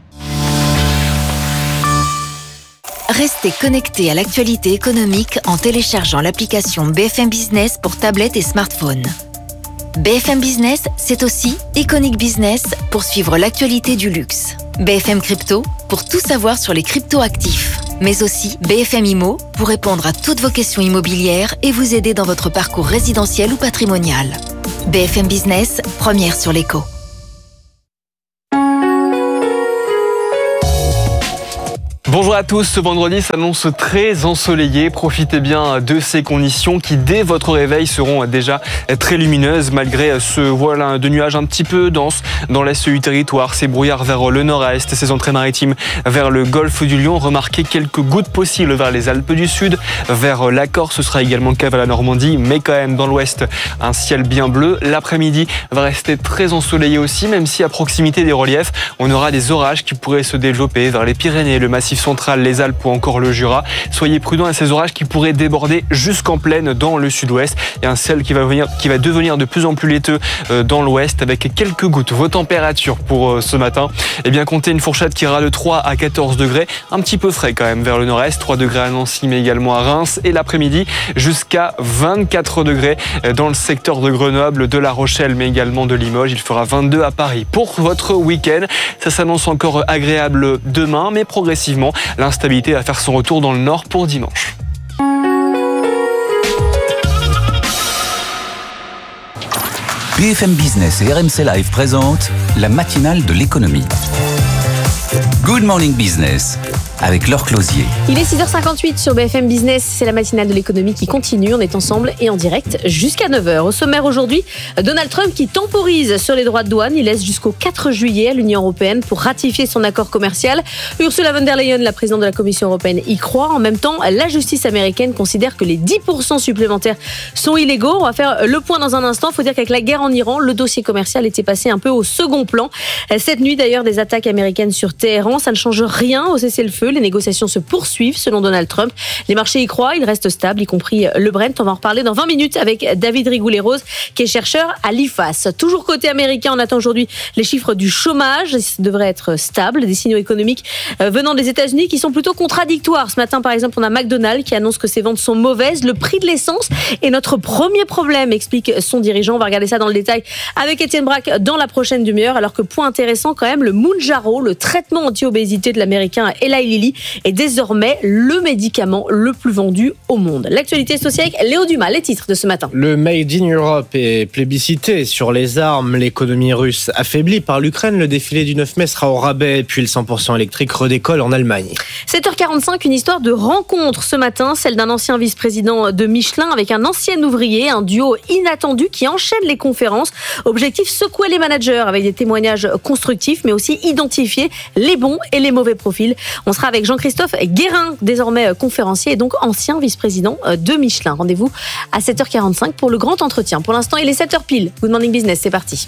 Restez connectés à l'actualité économique en téléchargeant l'application BFM Business pour tablettes et smartphones. BFM Business, c'est aussi Iconic Business pour suivre l'actualité du luxe. BFM Crypto pour tout savoir sur les crypto-actifs. Mais aussi BFM Immo pour répondre à toutes vos questions immobilières et vous aider dans votre parcours résidentiel ou patrimonial. BFM Business, première sur l'écho. Bonjour à tous, ce vendredi s'annonce très ensoleillé. Profitez bien de ces conditions qui, dès votre réveil, seront déjà très lumineuses malgré ce voile de nuages un petit peu dense dans l'est du territoire. Ces brouillards vers le nord-est, ces entrées maritimes vers le golfe du Lion. Remarquez quelques gouttes possibles vers les Alpes du Sud, vers la Corse. Ce sera également le cas vers la Normandie, mais quand même dans l'ouest, un ciel bien bleu. L'après-midi va rester très ensoleillé aussi, même si à proximité des reliefs, on aura des orages qui pourraient se développer vers les Pyrénées, le Massif central, les Alpes ou encore le Jura. Soyez prudents à ces orages qui pourraient déborder jusqu'en plaine dans le sud-ouest. Et un ciel qui va devenir de plus en plus laiteux dans l'ouest avec quelques gouttes. Vos températures pour ce matin, eh bien comptez une fourchette qui ira de 3 à 14 degrés. Un petit peu frais quand même vers le nord-est. 3 degrés à Nancy mais également à Reims. Et l'après-midi jusqu'à 24 degrés dans le secteur de Grenoble, de La Rochelle mais également de Limoges. Il fera 22 à Paris. Pour votre week-end, ça s'annonce encore agréable demain mais progressivement, l'instabilité va faire son retour dans le nord pour dimanche. BFM Business et RMC Live présentent la matinale de l'économie. Good Morning Business avec Laure Closier. Il est 6h58 sur BFM Business, c'est la matinale de l'économie qui continue. On est ensemble et en direct jusqu'à 9h. Au sommaire aujourd'hui, Donald Trump qui temporise sur les droits de douane. Il laisse jusqu'au 4 juillet à l'Union européenne pour ratifier son accord commercial. Ursula von der Leyen, la présidente de la Commission européenne, y croit. En même temps, la justice américaine considère que les 10% supplémentaires sont illégaux. On va faire le point dans un instant. Il faut dire qu'avec la guerre en Iran, le dossier commercial était passé un peu au second plan. Cette nuit d'ailleurs, des attaques américaines sur Téhéran, ça ne change rien au cessez-le-feu. Les négociations se poursuivent selon Donald Trump. Les marchés y croient, ils restent stables, y compris le Brent. On va en reparler dans 20 minutes avec David Rigoulet-Rose, qui est chercheur à l'IFAS. Toujours côté américain, on attend aujourd'hui les chiffres du chômage. Ça devrait être stable. Des signaux économiques venant des États-Unis qui sont plutôt contradictoires. Ce matin, par exemple, on a McDonald's qui annonce que ses ventes sont mauvaises. Le prix de l'essence est notre premier problème, explique son dirigeant. On va regarder ça dans le détail avec Étienne Braque dans la prochaine demi-heure. Alors que point intéressant quand même, le Mounjaro, le traitement anti-obésité de l'américain Eli Lilly, est désormais le médicament le plus vendu au monde. L'actualité sociale avec Léo Dumas, les titres de ce matin. Le Made in Europe est plébiscité sur les armes, l'économie russe affaiblie par l'Ukraine. Le défilé du 9 mai sera au rabais, puis le 100% électrique redécolle en Allemagne. 7h45, une histoire de rencontre ce matin, celle d'un ancien vice-président de Michelin avec un ancien ouvrier, un duo inattendu qui enchaîne les conférences. Objectif, secouer les managers avec des témoignages constructifs, mais aussi identifier les bons et les mauvais profils. On sera avec Jean-Christophe Guérin, désormais conférencier et donc ancien vice-président de Michelin. Rendez-vous à 7h45 pour le grand entretien. Pour l'instant, il est 7h pile. Good Morning Business, c'est parti.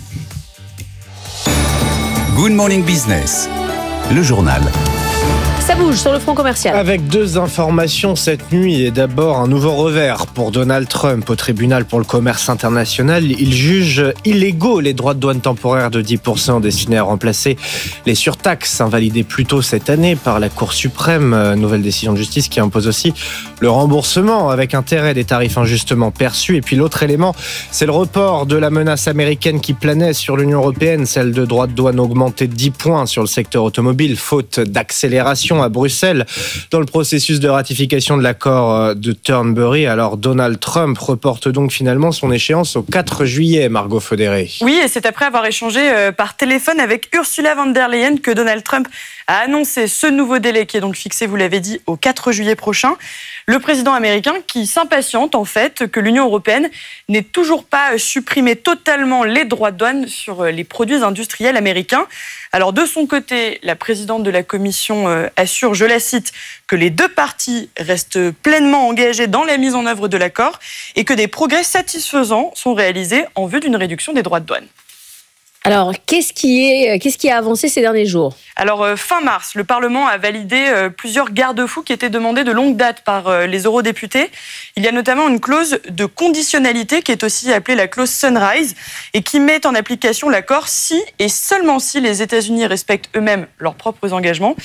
Good Morning Business, le journal. Ça bouge sur le front commercial. Avec deux informations cette nuit et d'abord un nouveau revers pour Donald Trump au tribunal pour le commerce international. Il juge illégaux les droits de douane temporaires de 10% destinés à remplacer les surtaxes invalidées plus tôt cette année par la Cour suprême. Nouvelle décision de justice qui impose aussi le remboursement avec intérêt des tarifs injustement perçus. Et puis l'autre élément, c'est le report de la menace américaine qui planait sur l'Union européenne, celle de droits de douane augmentés de 10 points sur le secteur automobile, faute d'accélération tensions à Bruxelles dans le processus de ratification de l'accord de Turnberry. Alors Donald Trump reporte donc finalement son échéance au 4 juillet, Margot Fodéré. Oui, et c'est après avoir échangé par téléphone avec Ursula von der Leyen que Donald Trump a annoncé ce nouveau délai qui est donc fixé, vous l'avez dit, au 4 juillet prochain. Le président américain qui s'impatiente en fait que l'Union européenne n'ait toujours pas supprimé totalement les droits de douane sur les produits industriels américains. Alors de son côté, la présidente de la Commission assure, je la cite, que les deux parties restent pleinement engagées dans la mise en œuvre de l'accord et que des progrès satisfaisants sont réalisés en vue d'une réduction des droits de douane. Alors, qu'est-ce qui a avancé ces derniers jours ? Alors, fin mars, le Parlement a validé plusieurs garde-fous qui étaient demandés de longue date par les eurodéputés. Il y a notamment une clause de conditionnalité qui est aussi appelée la clause Sunrise et qui met en application l'accord si et seulement si les États-Unis respectent eux-mêmes leurs propres engagements.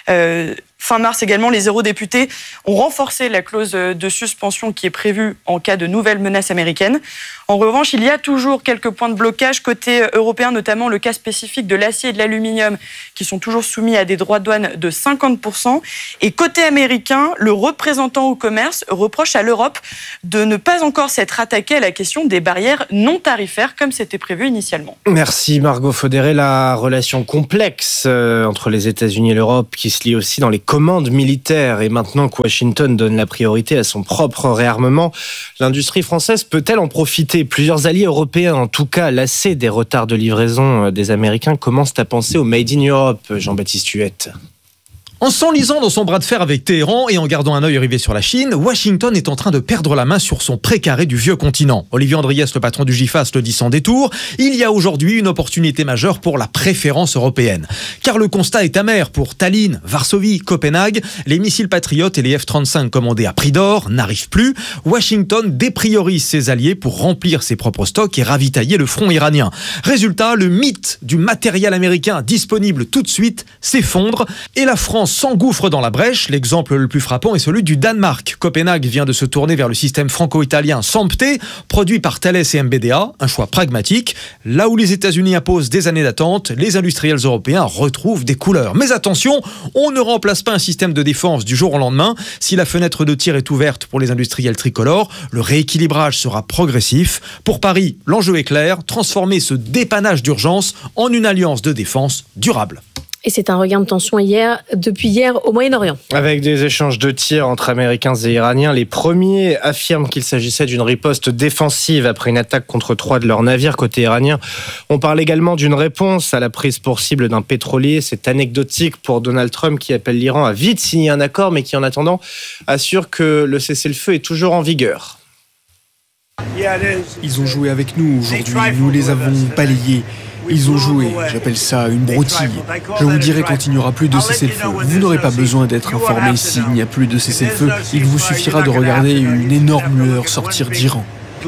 Fin mars également, les eurodéputés ont renforcé la clause de suspension qui est prévue en cas de nouvelles menaces américaines. En revanche, il y a toujours quelques points de blocage côté européen, notamment le cas spécifique de l'acier et de l'aluminium, qui sont toujours soumis à des droits de douane de 50%. Et côté américain, le représentant au commerce reproche à l'Europe de ne pas encore s'être attaqué à la question des barrières non tarifaires, comme c'était prévu initialement. Merci Margot Fodéré. La relation complexe entre les États-Unis et l'Europe qui se lie aussi dans les commandes militaires. Et maintenant que Washington donne la priorité à son propre réarmement, l'industrie française peut-elle en profiter ? Plusieurs alliés européens, en tout cas lassés des retards de livraison des Américains, commencent à penser au Made in Europe, Jean-Baptiste Huette. En s'enlisant dans son bras de fer avec Téhéran et en gardant un œil rivé sur la Chine, Washington est en train de perdre la main sur son précaré du vieux continent. Olivier Andriès, le patron du GIFAS, le dit sans détour. Il y a aujourd'hui une opportunité majeure pour la préférence européenne. Car le constat est amer pour Tallinn, Varsovie, Copenhague. Les missiles patriotes et les F-35 commandés à prix d'or n'arrivent plus. Washington dépriorise ses alliés pour remplir ses propres stocks et ravitailler le front iranien. Résultat, le mythe du matériel américain disponible tout de suite s'effondre et la France s'engouffre dans la brèche. L'exemple le plus frappant est celui du Danemark. Copenhague vient de se tourner vers le système franco-italien SAMPTE, produit par Thales et MBDA, un choix pragmatique. Là où les États-Unis imposent des années d'attente, les industriels européens retrouvent des couleurs. Mais attention, on ne remplace pas un système de défense du jour au lendemain. Si la fenêtre de tir est ouverte pour les industriels tricolores, le rééquilibrage sera progressif. Pour Paris, l'enjeu est clair, transformer ce dépannage d'urgence en une alliance de défense durable. Et c'est un regain de tension depuis hier au Moyen-Orient. Avec des échanges de tirs entre Américains et Iraniens, les premiers affirment qu'il s'agissait d'une riposte défensive après une attaque contre 3 de leurs navires côté iranien. On parle également d'une réponse à la prise pour cible d'un pétrolier. C'est anecdotique pour Donald Trump qui appelle l'Iran à vite signer un accord, mais qui en attendant assure que le cessez-le-feu est toujours en vigueur. Ils ont joué avec nous aujourd'hui, nous les avons balayés. Ils ont joué, j'appelle ça une broutille. Je vous dirai quand il n'y aura plus de cessez-le-feu. Vous n'aurez pas besoin d'être informé s'il n'y a plus de cessez-le-feu. Il vous suffira de regarder une énorme lueur sortir d'Iran.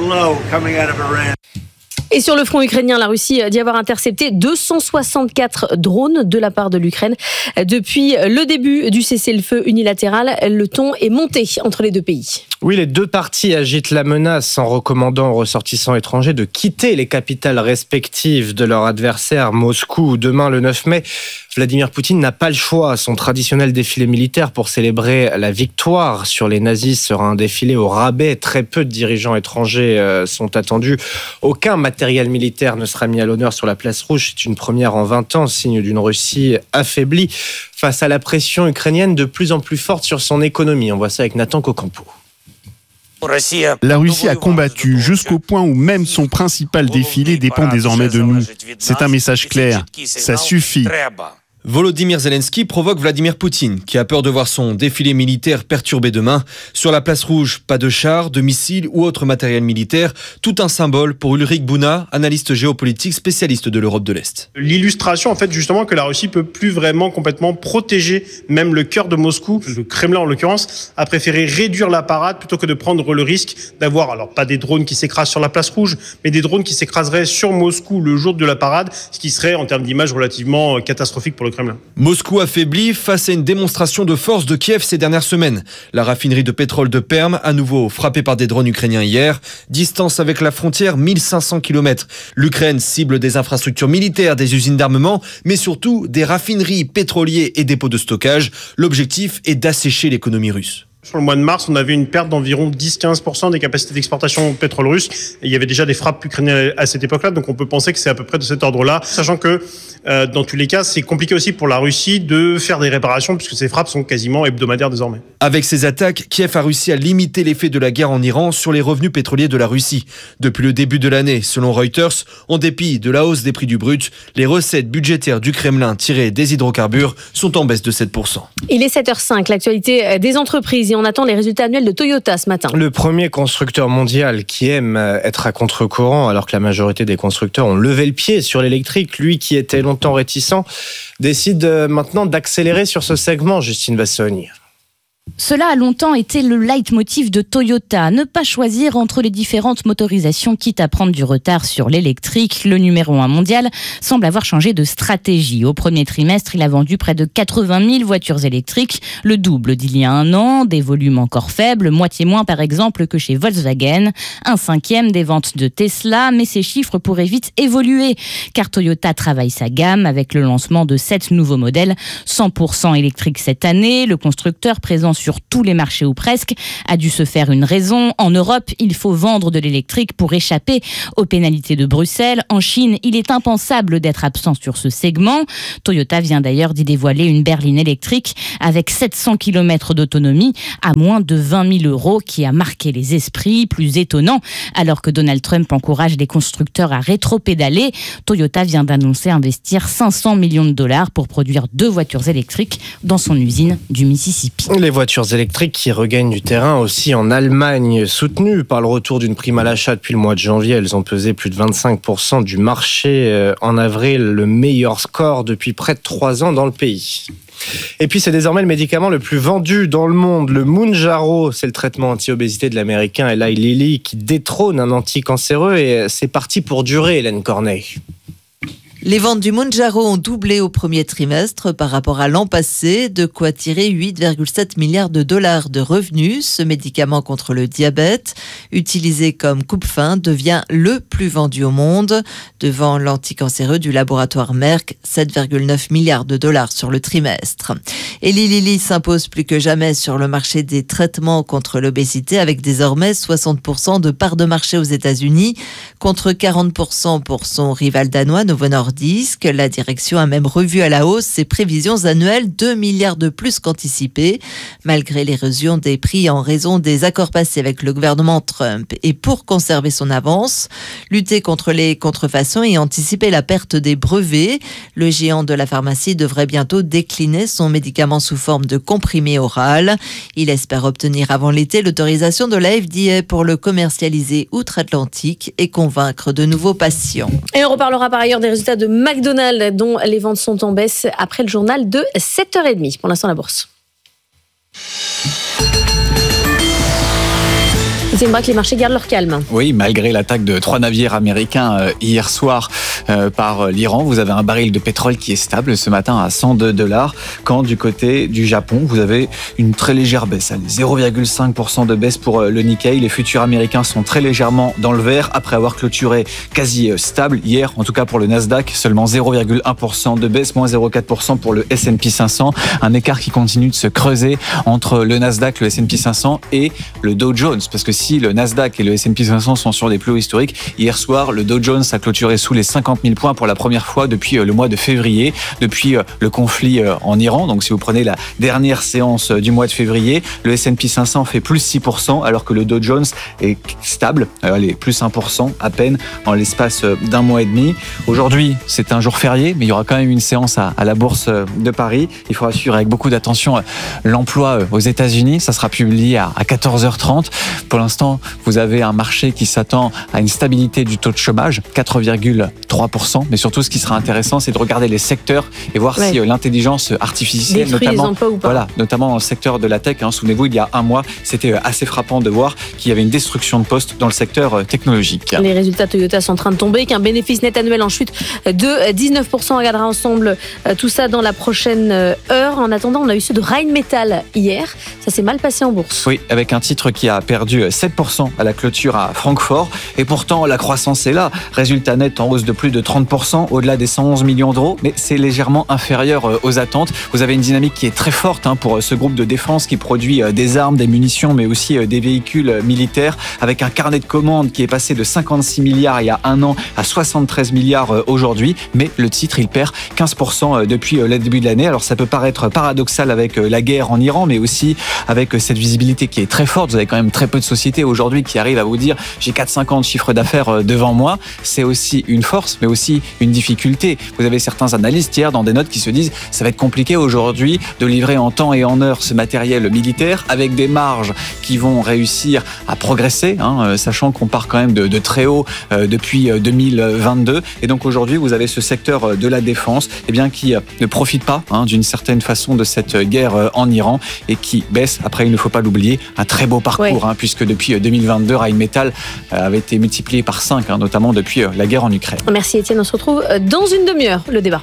Et sur le front ukrainien, la Russie dit avoir intercepté 264 drones de la part de l'Ukraine. Depuis le début du cessez-le-feu unilatéral, le ton est monté entre les deux pays. Oui, les deux parties agitent la menace en recommandant aux ressortissants étrangers de quitter les capitales respectives de leur adversaire, Moscou. Demain, le 9 mai, Vladimir Poutine n'a pas le choix. Son traditionnel défilé militaire pour célébrer la victoire sur les nazis sera un défilé au rabais. Très peu de dirigeants étrangers sont attendus. Aucun matériel militaire ne sera mis à l'honneur sur la place rouge. C'est une première en 20 ans, signe d'une Russie affaiblie face à la pression ukrainienne de plus en plus forte sur son économie. On voit ça avec Nathan Cocampo. La Russie a combattu jusqu'au point où même son principal défilé dépend désormais de nous. C'est un message clair. Ça suffit. Volodymyr Zelensky provoque Vladimir Poutine, qui a peur de voir son défilé militaire perturbé demain. Sur la place rouge, pas de chars, de missiles ou autre matériel militaire. Tout un symbole pour Ulrich Bouna, analyste géopolitique spécialiste de l'Europe de l'Est. L'illustration, en fait, justement, que la Russie peut plus vraiment complètement protéger même le cœur de Moscou. Le Kremlin, en l'occurrence, a préféré réduire la parade plutôt que de prendre le risque d'avoir, alors pas des drones qui s'écrasent sur la place rouge, mais des drones qui s'écraseraient sur Moscou le jour de la parade, ce qui serait, en termes d'image, relativement catastrophique pour le Kremlin. Kremlin. Moscou affaibli face à une démonstration de force de Kiev ces dernières semaines. La raffinerie de pétrole de Perm, à nouveau frappée par des drones ukrainiens hier. Distance avec la frontière, 1500 km. L'Ukraine cible des infrastructures militaires, des usines d'armement, mais surtout des raffineries, pétroliers et dépôts de stockage. L'objectif est d'assécher l'économie russe. Sur le mois de mars, on avait une perte d'environ 10-15% des capacités d'exportation au pétrole russe. Et il y avait déjà des frappes ukrainiennes à cette époque-là, donc on peut penser que c'est à peu près de cet ordre-là. Sachant que, dans tous les cas, c'est compliqué aussi pour la Russie de faire des réparations, puisque ces frappes sont quasiment hebdomadaires désormais. Avec ces attaques, Kiev a réussi à limiter l'effet de la guerre en Iran sur les revenus pétroliers de la Russie. Depuis le début de l'année, selon Reuters, en dépit de la hausse des prix du brut, les recettes budgétaires du Kremlin tirées des hydrocarbures sont en baisse de 7%. Il est 7h05, l'actualité des entreprises. On attend les résultats annuels de Toyota ce matin. Le premier constructeur mondial qui aime être à contre-courant, alors que la majorité des constructeurs ont levé le pied sur l'électrique, lui qui était longtemps réticent, décide maintenant d'accélérer sur ce segment, Justine Bassoni. Cela a longtemps été le leitmotiv de Toyota, ne pas choisir entre les différentes motorisations quitte à prendre du retard sur l'électrique. Le numéro 1 mondial semble avoir changé de stratégie. Au premier trimestre, il a vendu près de 80 000 voitures électriques, le double d'il y a un an, des volumes encore faibles, moitié moins par exemple que chez Volkswagen, 1/5 des ventes de Tesla, mais ces chiffres pourraient vite évoluer, car Toyota travaille sa gamme avec le lancement de 7 nouveaux modèles 100% électriques cette année. Le constructeur présent sur tous les marchés ou presque, a dû se faire une raison. En Europe, il faut vendre de l'électrique pour échapper aux pénalités de Bruxelles. En Chine, il est impensable d'être absent sur ce segment. Toyota vient d'ailleurs d'y dévoiler une berline électrique avec 700 km d'autonomie à moins de 20 000 € qui a marqué les esprits. Plus étonnant, alors que Donald Trump encourage les constructeurs à rétro-pédaler, Toyota vient d'annoncer investir 500 millions de dollars pour produire 2 voitures électriques dans son usine du Mississippi. Les voitures électriques qui regagnent du terrain aussi en Allemagne, soutenues par le retour d'une prime à l'achat depuis le mois de janvier. Elles ont pesé plus de 25% du marché en avril, le meilleur score depuis près de 3 ans dans le pays. Et puis c'est désormais le médicament le plus vendu dans le monde, le Mounjaro. C'est le traitement anti-obésité de l'américain Eli Lilly qui détrône un anticancéreux et c'est parti pour durer, Hélène Cornet. Les ventes du Mounjaro ont doublé au premier trimestre par rapport à l'an passé, de quoi tirer 8,7 milliards de dollars de revenus. Ce médicament contre le diabète, utilisé comme coupe-faim, devient le plus vendu au monde, devant l'anticancéreux du laboratoire Merck, 7,9 milliards de dollars sur le trimestre. Eli Lilly s'impose plus que jamais sur le marché des traitements contre l'obésité, avec désormais 60% de part de marché aux États-Unis, contre 40% pour son rival danois Novo Nordisk. La direction a même revu à la hausse ses prévisions annuelles, 2 milliards de plus qu'anticipé, malgré l'érosion des prix en raison des accords passés avec le gouvernement Trump. Et pour conserver son avance, lutter contre les contrefaçons et anticiper la perte des brevets, le géant de la pharmacie devrait bientôt décliner son médicament sous forme de comprimé oral. Il espère obtenir avant l'été l'autorisation de la FDA pour le commercialiser outre-Atlantique et convaincre de nouveaux patients. Et on reparlera par ailleurs des résultats de McDonald's dont les ventes sont en baisse après le journal de 7h30. Pour l'instant, la bourse. C'est vrai que les marchés gardent leur calme. Oui, malgré l'attaque de 3 navires américains hier soir par l'Iran, vous avez un baril de pétrole qui est stable ce matin à $102, quand du côté du Japon, vous avez une très légère baisse, 0,5% de baisse pour le Nikkei. Les futurs américains sont très légèrement dans le vert après avoir clôturé quasi stable hier, en tout cas pour le Nasdaq, seulement 0,1% de baisse, moins 0,4% pour le S&P 500, un écart qui continue de se creuser entre le Nasdaq, le S&P 500 et le Dow Jones, parce que si le Nasdaq et le S&P 500 sont sur des plus hauts historiques, hier soir, le Dow Jones a clôturé sous les 50 000 points pour la première fois depuis le mois de février, depuis le conflit en Iran. Donc si vous prenez la dernière séance du mois de février, le S&P 500 fait plus 6%, alors que le Dow Jones est stable, allez, plus 1% à peine en l'espace d'un mois et demi. Aujourd'hui, c'est un jour férié, mais il y aura quand même une séance à la Bourse de Paris. Il faudra suivre avec beaucoup d'attention l'emploi aux États-Unis. Ça sera publié à 14h30. Pour l'instant, l'instant, vous avez un marché qui s'attend à une stabilité du taux de chômage, 4,3%. Mais surtout, ce qui sera intéressant, c'est de regarder les secteurs et voir si l'intelligence artificielle, notamment dans le secteur de la tech. Souvenez-vous, il y a un mois, c'était assez frappant de voir qu'il y avait une destruction de postes dans le secteur technologique. Les résultats Toyota sont en train de tomber, qu'un bénéfice net annuel en chute de 19%. On regardera ensemble tout ça dans la prochaine heure. En attendant, on a eu ceux de Rheinmetall hier. Ça s'est mal passé en bourse. Oui, avec un titre qui a perdu 7% à la clôture à Francfort. Et pourtant, la croissance est là. Résultat net en hausse de plus de 30%, au-delà des 111 millions d'euros. Mais c'est légèrement inférieur aux attentes. Vous avez une dynamique qui est très forte pour ce groupe de défense qui produit des armes, des munitions, mais aussi des véhicules militaires, avec un carnet de commandes qui est passé de 56 milliards il y a un an à 73 milliards aujourd'hui. Mais le titre, il perd 15% depuis le début de l'année. Alors ça peut paraître paradoxal avec la guerre en Iran, mais aussi avec cette visibilité qui est très forte. Vous avez quand même très peu de sociétés aujourd'hui qui arrivent à vous dire j'ai 4-5 ans de chiffre d'affaires devant moi. C'est aussi une force, mais aussi une difficulté. Vous avez certains analystes hier dans des notes qui se disent ça va être compliqué aujourd'hui de livrer en temps et en heure ce matériel militaire avec des marges qui vont réussir à progresser, sachant qu'on part quand même de très haut depuis 2022. Et donc aujourd'hui, vous avez ce secteur de la défense qui ne profite pas d'une certaine façon de cette guerre en Iran et qui baisse. Après, il ne faut pas l'oublier, un très beau parcours, puisque depuis 2022, Rheinmetall avait été multiplié par 5, notamment depuis la guerre en Ukraine. Merci Étienne, on se retrouve dans une demi-heure, le débat.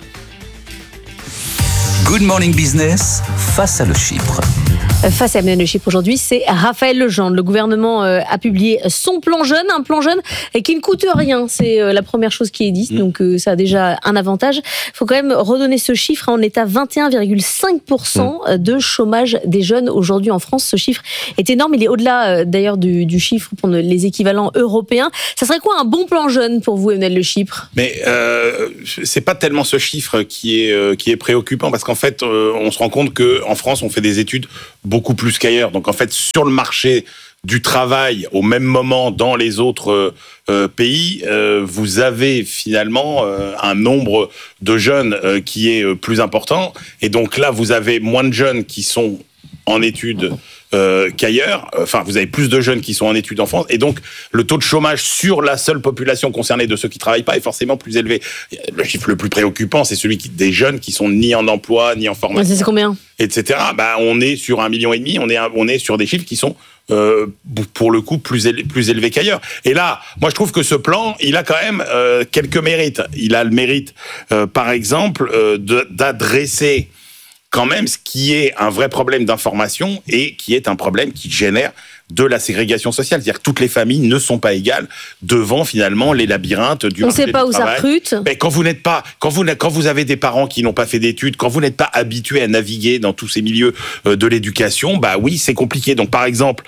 Good Morning Business, face à le Chypre. Face à le Chypre aujourd'hui, c'est Raphaël Legendre. Le gouvernement a publié son plan jeune, un plan jeune qui ne coûte rien. C'est la première chose qui est dite, donc ça a déjà un avantage. Il faut quand même redonner ce chiffre. On est à 21,5% de chômage des jeunes aujourd'hui en France. Ce chiffre est énorme. Il est au-delà d'ailleurs du chiffre pour les équivalents européens. Ça serait quoi un bon plan jeune pour vous, Emmanuel Le Chypre ? Mais c'est pas tellement ce chiffre qui est préoccupant, parce qu'en fait, on se rend compte qu'en France, on fait des études beaucoup plus qu'ailleurs. Donc en fait, sur le marché du travail, au même moment dans les autres pays, vous avez finalement un nombre de jeunes qui est plus important. Et donc là, vous avez moins de jeunes qui sont en études qu'ailleurs. Enfin, vous avez plus de jeunes qui sont en études en France. Et donc, le taux de chômage sur la seule population concernée de ceux qui ne travaillent pas est forcément plus élevé. Le chiffre le plus préoccupant, c'est celui des jeunes qui sont ni en emploi, ni en formation. C'est combien ? Etc. On est sur 1,5 million. On est sur des chiffres qui sont pour le coup plus élevés qu'ailleurs. Et là, moi je trouve que ce plan, il a quand même quelques mérites. Il a le mérite, par exemple, d'adresser quand même ce qui est un vrai problème d'information et qui est un problème qui génère de la ségrégation sociale. C'est-à-dire que toutes les familles ne sont pas égales devant finalement les labyrinthes du marché du travail. On ne sait pas où ça recrute. Mais quand vous avez des parents qui n'ont pas fait d'études, quand vous n'êtes pas habitué à naviguer dans tous ces milieux de l'éducation, oui, c'est compliqué. Donc par exemple,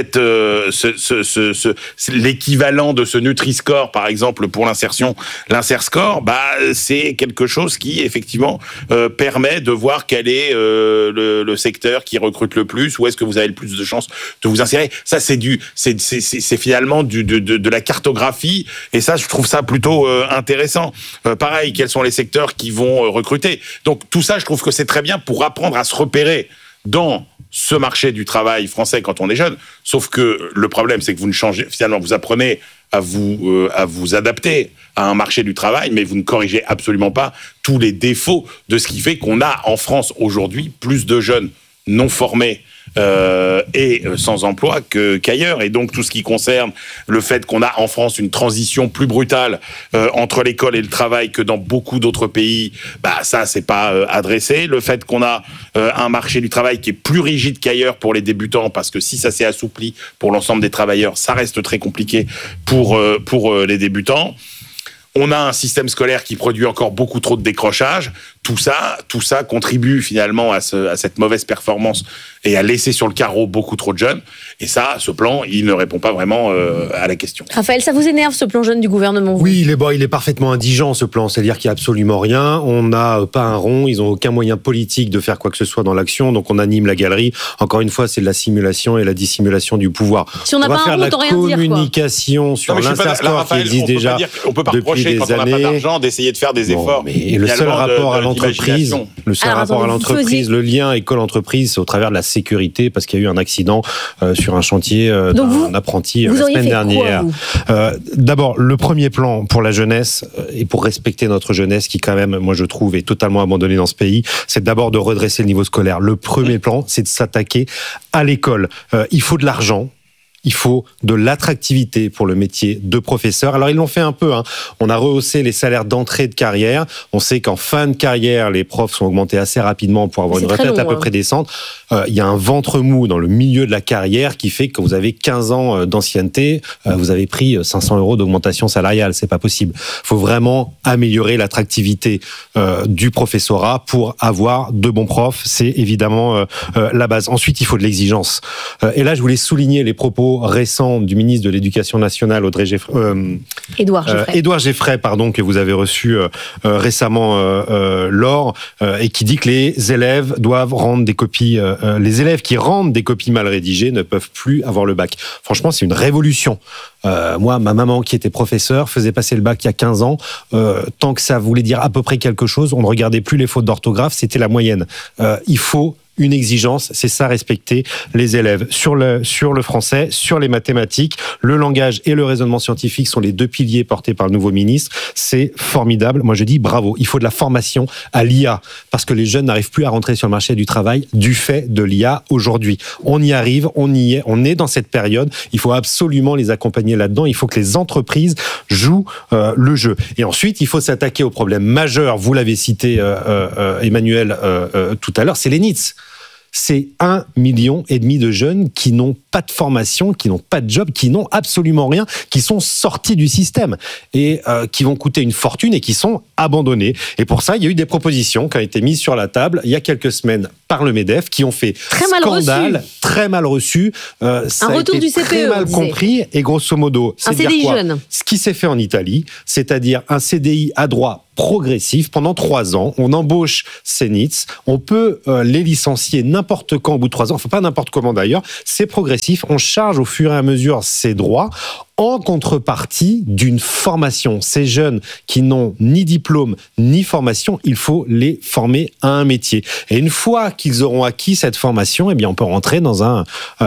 l'équivalent de ce Nutri-Score, par exemple, pour l'insertion, l'Inser-Score, c'est quelque chose qui effectivement permet de voir quel est le secteur qui recrute le plus, où est-ce que vous avez le plus de chances de vous insérer. Ça, c'est finalement de la cartographie, et ça, je trouve ça plutôt intéressant. Pareil, quels sont les secteurs qui vont recruter. Donc tout ça, je trouve que c'est très bien pour apprendre à se repérer dans ce marché du travail français quand on est jeune. Sauf que le problème, c'est que vous ne changez, finalement, vous apprenez à vous adapter à un marché du travail, mais vous ne corrigez absolument pas tous les défauts de ce qui fait qu'on a en France aujourd'hui plus de jeunes non formés et sans emploi qu'ailleurs. Et donc tout ce qui concerne le fait qu'on a en France une transition plus brutale entre l'école et le travail que dans beaucoup d'autres pays, ça c'est pas adressé. Le fait qu'on a un marché du travail qui est plus rigide qu'ailleurs pour les débutants, parce que si ça s'est assoupli pour l'ensemble des travailleurs, ça reste très compliqué pour les débutants. On a un système scolaire qui produit encore beaucoup trop de décrochage. Tout ça contribue finalement à cette mauvaise performance et à laisser sur le carreau beaucoup trop de jeunes. Et ça, ce plan, il ne répond pas vraiment à la question. Raphaël, ça vous énerve ce plan jeune du gouvernement ? Oui, il est parfaitement indigent ce plan. C'est-à-dire qu'il n'y a absolument rien. On n'a pas un rond. Ils n'ont aucun moyen politique de faire quoi que ce soit dans l'action. Donc on anime la galerie. Encore une fois, c'est de la simulation et la dissimulation du pouvoir. Si on n'a pas un rond, on rien dire. Communication sur l'Inser-Score qui existe déjà on peut pas depuis reprocher, des quand années. On n'a pas d'argent, d'essayer de faire des efforts. Mais le seul rapport à l'entreprise, le lien école-entreprise, c'est au travers de la sécurité, parce qu'il y a eu un accident sur un chantier d'un apprenti la semaine dernière. D'abord, le premier plan pour la jeunesse et pour respecter notre jeunesse, qui quand même, moi je trouve, est totalement abandonnée dans ce pays, c'est d'abord de redresser le niveau scolaire. Le premier plan, c'est de s'attaquer à l'école. Il faut de l'argent. Il faut de l'attractivité pour le métier de professeur. Alors, ils l'ont fait un peu. On a rehaussé les salaires d'entrée de carrière. On sait qu'en fin de carrière, les profs sont augmentés assez rapidement pour avoir une retraite à peu près décente. Il y a un ventre mou dans le milieu de la carrière qui fait que quand vous avez 15 ans d'ancienneté, vous avez pris 500 € d'augmentation salariale. C'est pas possible. Il faut vraiment améliorer l'attractivité du professorat pour avoir de bons profs. C'est évidemment la base. Ensuite, il faut de l'exigence. Et là, je voulais souligner les propos récent du ministre de l'Éducation nationale, Édouard Geffray, que vous avez reçu récemment, Laure, et qui dit que les élèves doivent rendre des copies. Les élèves qui rendent des copies mal rédigées ne peuvent plus avoir le bac. Franchement, c'est une révolution. Moi, ma maman qui était professeure faisait passer le bac il y a 15 ans. Tant que ça voulait dire à peu près quelque chose, on ne regardait plus les fautes d'orthographe, c'était la moyenne. Il faut une exigence, c'est ça, respecter les élèves. Sur le français, sur les mathématiques, le langage et le raisonnement scientifique sont les deux piliers portés par le nouveau ministre. C'est formidable. Moi, je dis bravo. Il faut de la formation à l'IA, parce que les jeunes n'arrivent plus à rentrer sur le marché du travail du fait de l'IA aujourd'hui. On y arrive, on y est, on est dans cette période. Il faut absolument les accompagner là-dedans. Il faut que les entreprises jouent le jeu. Et ensuite, il faut s'attaquer au problème majeur. Vous l'avez cité, Emmanuel, tout à l'heure, c'est les NEETs. C'est 1,5 million de jeunes qui n'ont pas de formation, qui n'ont pas de job, qui n'ont absolument rien, qui sont sortis du système et qui vont coûter une fortune et qui sont abandonnés. Et pour ça, il y a eu des propositions qui ont été mises sur la table il y a quelques semaines par le MEDEF, qui ont fait scandale, très mal reçu. Ça a été très mal compris. Et grosso modo, c'est dire quoi ? Ce qui s'est fait en Italie, c'est-à-dire un CDI à droit progressif pendant 3 ans. On embauche ces NEETs, on peut les licencier n'importe quand au bout de 3 ans, enfin pas n'importe comment d'ailleurs, c'est progressif, on charge au fur et à mesure ses droits en contrepartie d'une formation. Ces jeunes qui n'ont ni diplôme ni formation, il faut les former à un métier. Et une fois qu'ils auront acquis cette formation, eh bien on peut rentrer dans un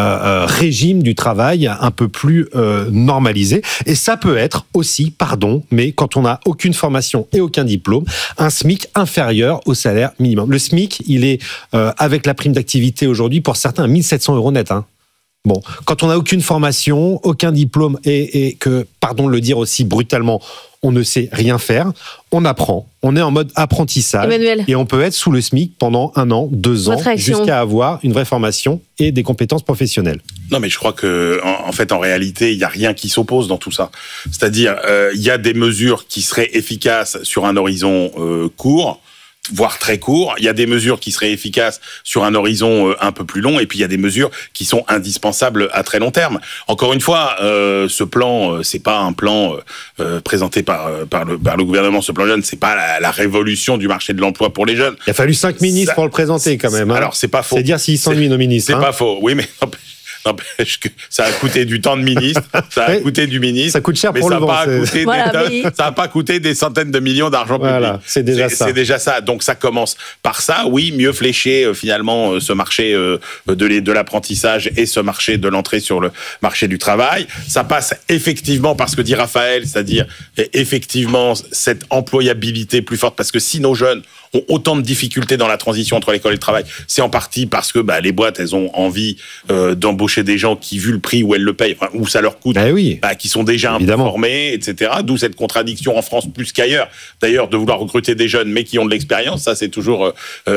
régime du travail un peu plus normalisé. Et ça peut être aussi, mais quand on n'a aucune formation et aucun diplôme, un SMIC inférieur au salaire minimum. Le SMIC, il est, avec la prime d'activité aujourd'hui, pour certains, 1 700 € net. Bon, quand on n'a aucune formation, aucun diplôme et que, pardon de le dire aussi brutalement, on ne sait rien faire, on apprend, on est en mode apprentissage. Emmanuel. Et on peut être sous le SMIC pendant 1 an, 2 ans, jusqu'à avoir une vraie formation et des compétences professionnelles. Non, mais je crois que, en réalité, il n'y a rien qui s'oppose dans tout ça. C'est-à-dire, il y a des mesures qui seraient efficaces sur un horizon court, voire très court. Il y a des mesures qui seraient efficaces sur un horizon un peu plus long, et puis il y a des mesures qui sont indispensables à très long terme. Encore une fois, ce plan, c'est pas un plan présenté par le gouvernement. Ce plan jeune, c'est pas la révolution du marché de l'emploi pour les jeunes. Il a fallu 5 ministres pour le présenter quand même. Alors c'est pas faux. C'est dire s'ils s'ennuient nos ministres. C'est pas faux. Oui, mais n'empêche que ça a coûté du temps de ministre, ça a coûté du ministre. Ça coûte cher pour le vent. Ça n'a pas coûté des centaines de millions d'argent public. C'est déjà ça. C'est déjà ça. Donc ça commence par ça. Oui, mieux flécher finalement ce marché de l'apprentissage et ce marché de l'entrée sur le marché du travail. Ça passe effectivement par ce que dit Raphaël, c'est-à-dire effectivement cette employabilité plus forte, parce que si nos jeunes ont autant de difficultés dans la transition entre l'école et le travail, c'est en partie parce que les boîtes, elles ont envie d'embaucher des gens qui, vu le prix où elles le payent, où ça leur coûte, qui sont déjà un peu formés, etc. D'où cette contradiction en France plus qu'ailleurs, d'ailleurs, de vouloir recruter des jeunes mais qui ont de l'expérience. Ça, c'est toujours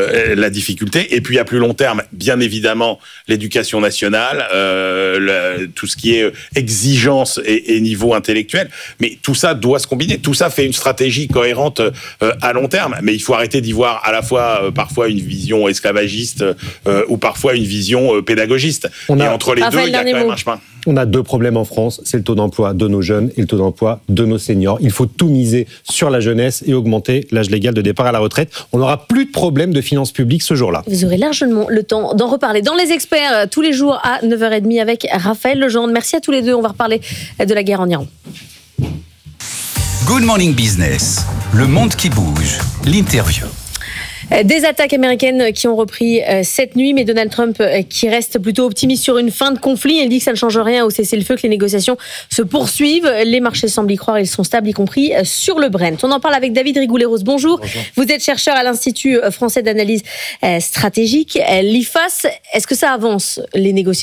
la difficulté. Et puis à plus long terme, bien évidemment, l'éducation nationale, tout ce qui est exigence et niveau intellectuel. Mais tout ça doit se combiner. Tout ça fait une stratégie cohérente à long terme. Mais il faut arrêter d'y voir à la fois parfois une vision esclavagiste ou parfois une vision pédagogiste. Et entre les deux, il y a quand même un chemin. On a 2 problèmes en France, c'est le taux d'emploi de nos jeunes et le taux d'emploi de nos seniors. Il faut tout miser sur la jeunesse et augmenter l'âge légal de départ à la retraite. On n'aura plus de problème de finances publiques ce jour-là. Vous aurez largement le temps d'en reparler dans Les Experts, tous les jours à 9h30 avec Raphaël Legendre. Merci à tous les deux. On va reparler de la guerre en Iran. Good Morning Business, le monde qui bouge, l'interview. Des attaques américaines qui ont repris cette nuit, mais Donald Trump qui reste plutôt optimiste sur une fin de conflit. Il dit que ça ne change rien au cessez-le-feu, que les négociations se poursuivent. Les marchés semblent y croire, ils sont stables, y compris sur le Brent. On en parle avec David Rigoulet-Rose. Bonjour. Vous êtes chercheur à l'Institut français d'analyse stratégique, l'IFAS. Est-ce que ça avance, les négociations ?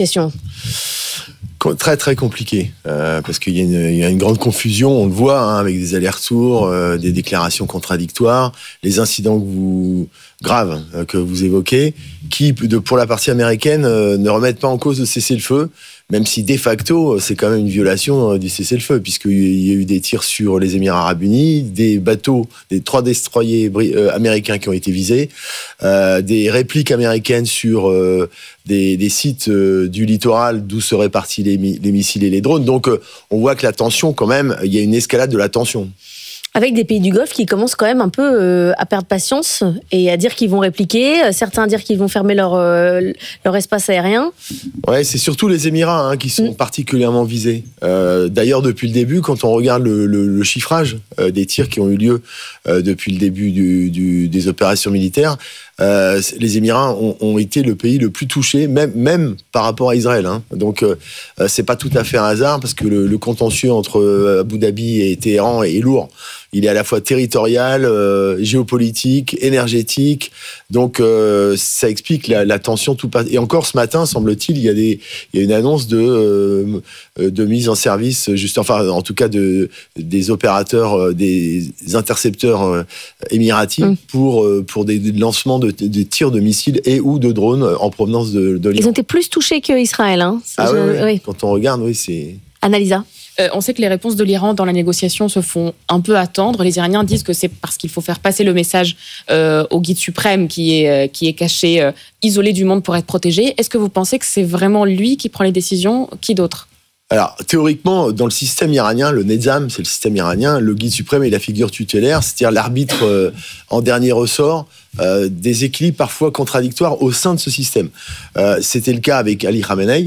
Très très compliqué parce qu'il y a une grande confusion, on le voit avec des allers-retours, des déclarations contradictoires, les incidents graves que vous évoquez, qui pour la partie américaine ne remettent pas en cause le cessez-le-feu, même si de facto c'est quand même une violation du cessez-le-feu, puisqu'il y a eu des tirs sur les Émirats Arabes Unis, des bateaux, des 3 destroyers américains qui ont été visés, des répliques américaines sur des sites du littoral d'où seraient partis les missiles et les drones. Donc on voit que la tension, quand même, il y a une escalade de la tension. Avec des pays du Golfe qui commencent quand même un peu à perdre patience et à dire qu'ils vont répliquer, certains à dire qu'ils vont fermer leur espace aérien. Ouais, c'est surtout les Émirats qui sont particulièrement visés. D'ailleurs, depuis le début, quand on regarde le chiffrage des tirs qui ont eu lieu depuis le début des opérations militaires, les Émirats ont été le pays le plus touché, même par rapport à Israël. Donc, c'est pas tout à fait un hasard, parce que le contentieux entre Abu Dhabi et Téhéran est lourd. Il est à la fois territorial, géopolitique, énergétique. Donc, ça explique la tension. Et encore ce matin, semble-t-il, il y a une annonce de mise en service, en tout cas des opérateurs, des intercepteurs émiratis pour des lancements de tirs de missiles et ou de drones en provenance de l'Iran. Ils ont été plus touchés qu'Israël. Oui. Quand on regarde, oui, c'est... Annalisa. On sait que les réponses de l'Iran dans la négociation se font un peu attendre. Les Iraniens disent que c'est parce qu'il faut faire passer le message au guide suprême qui est caché, isolé du monde pour être protégé. Est-ce que vous pensez que c'est vraiment lui qui prend les décisions ? Qui d'autre ? Alors, théoriquement, dans le système iranien, le Nizam, c'est le système iranien, le guide suprême est la figure tutélaire, c'est-à-dire l'arbitre en dernier ressort des équilibres parfois contradictoires au sein de ce système. C'était le cas avec Ali Khamenei,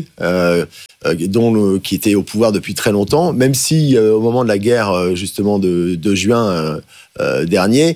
qui était au pouvoir depuis très longtemps, même si au moment de la guerre justement de juin dernier,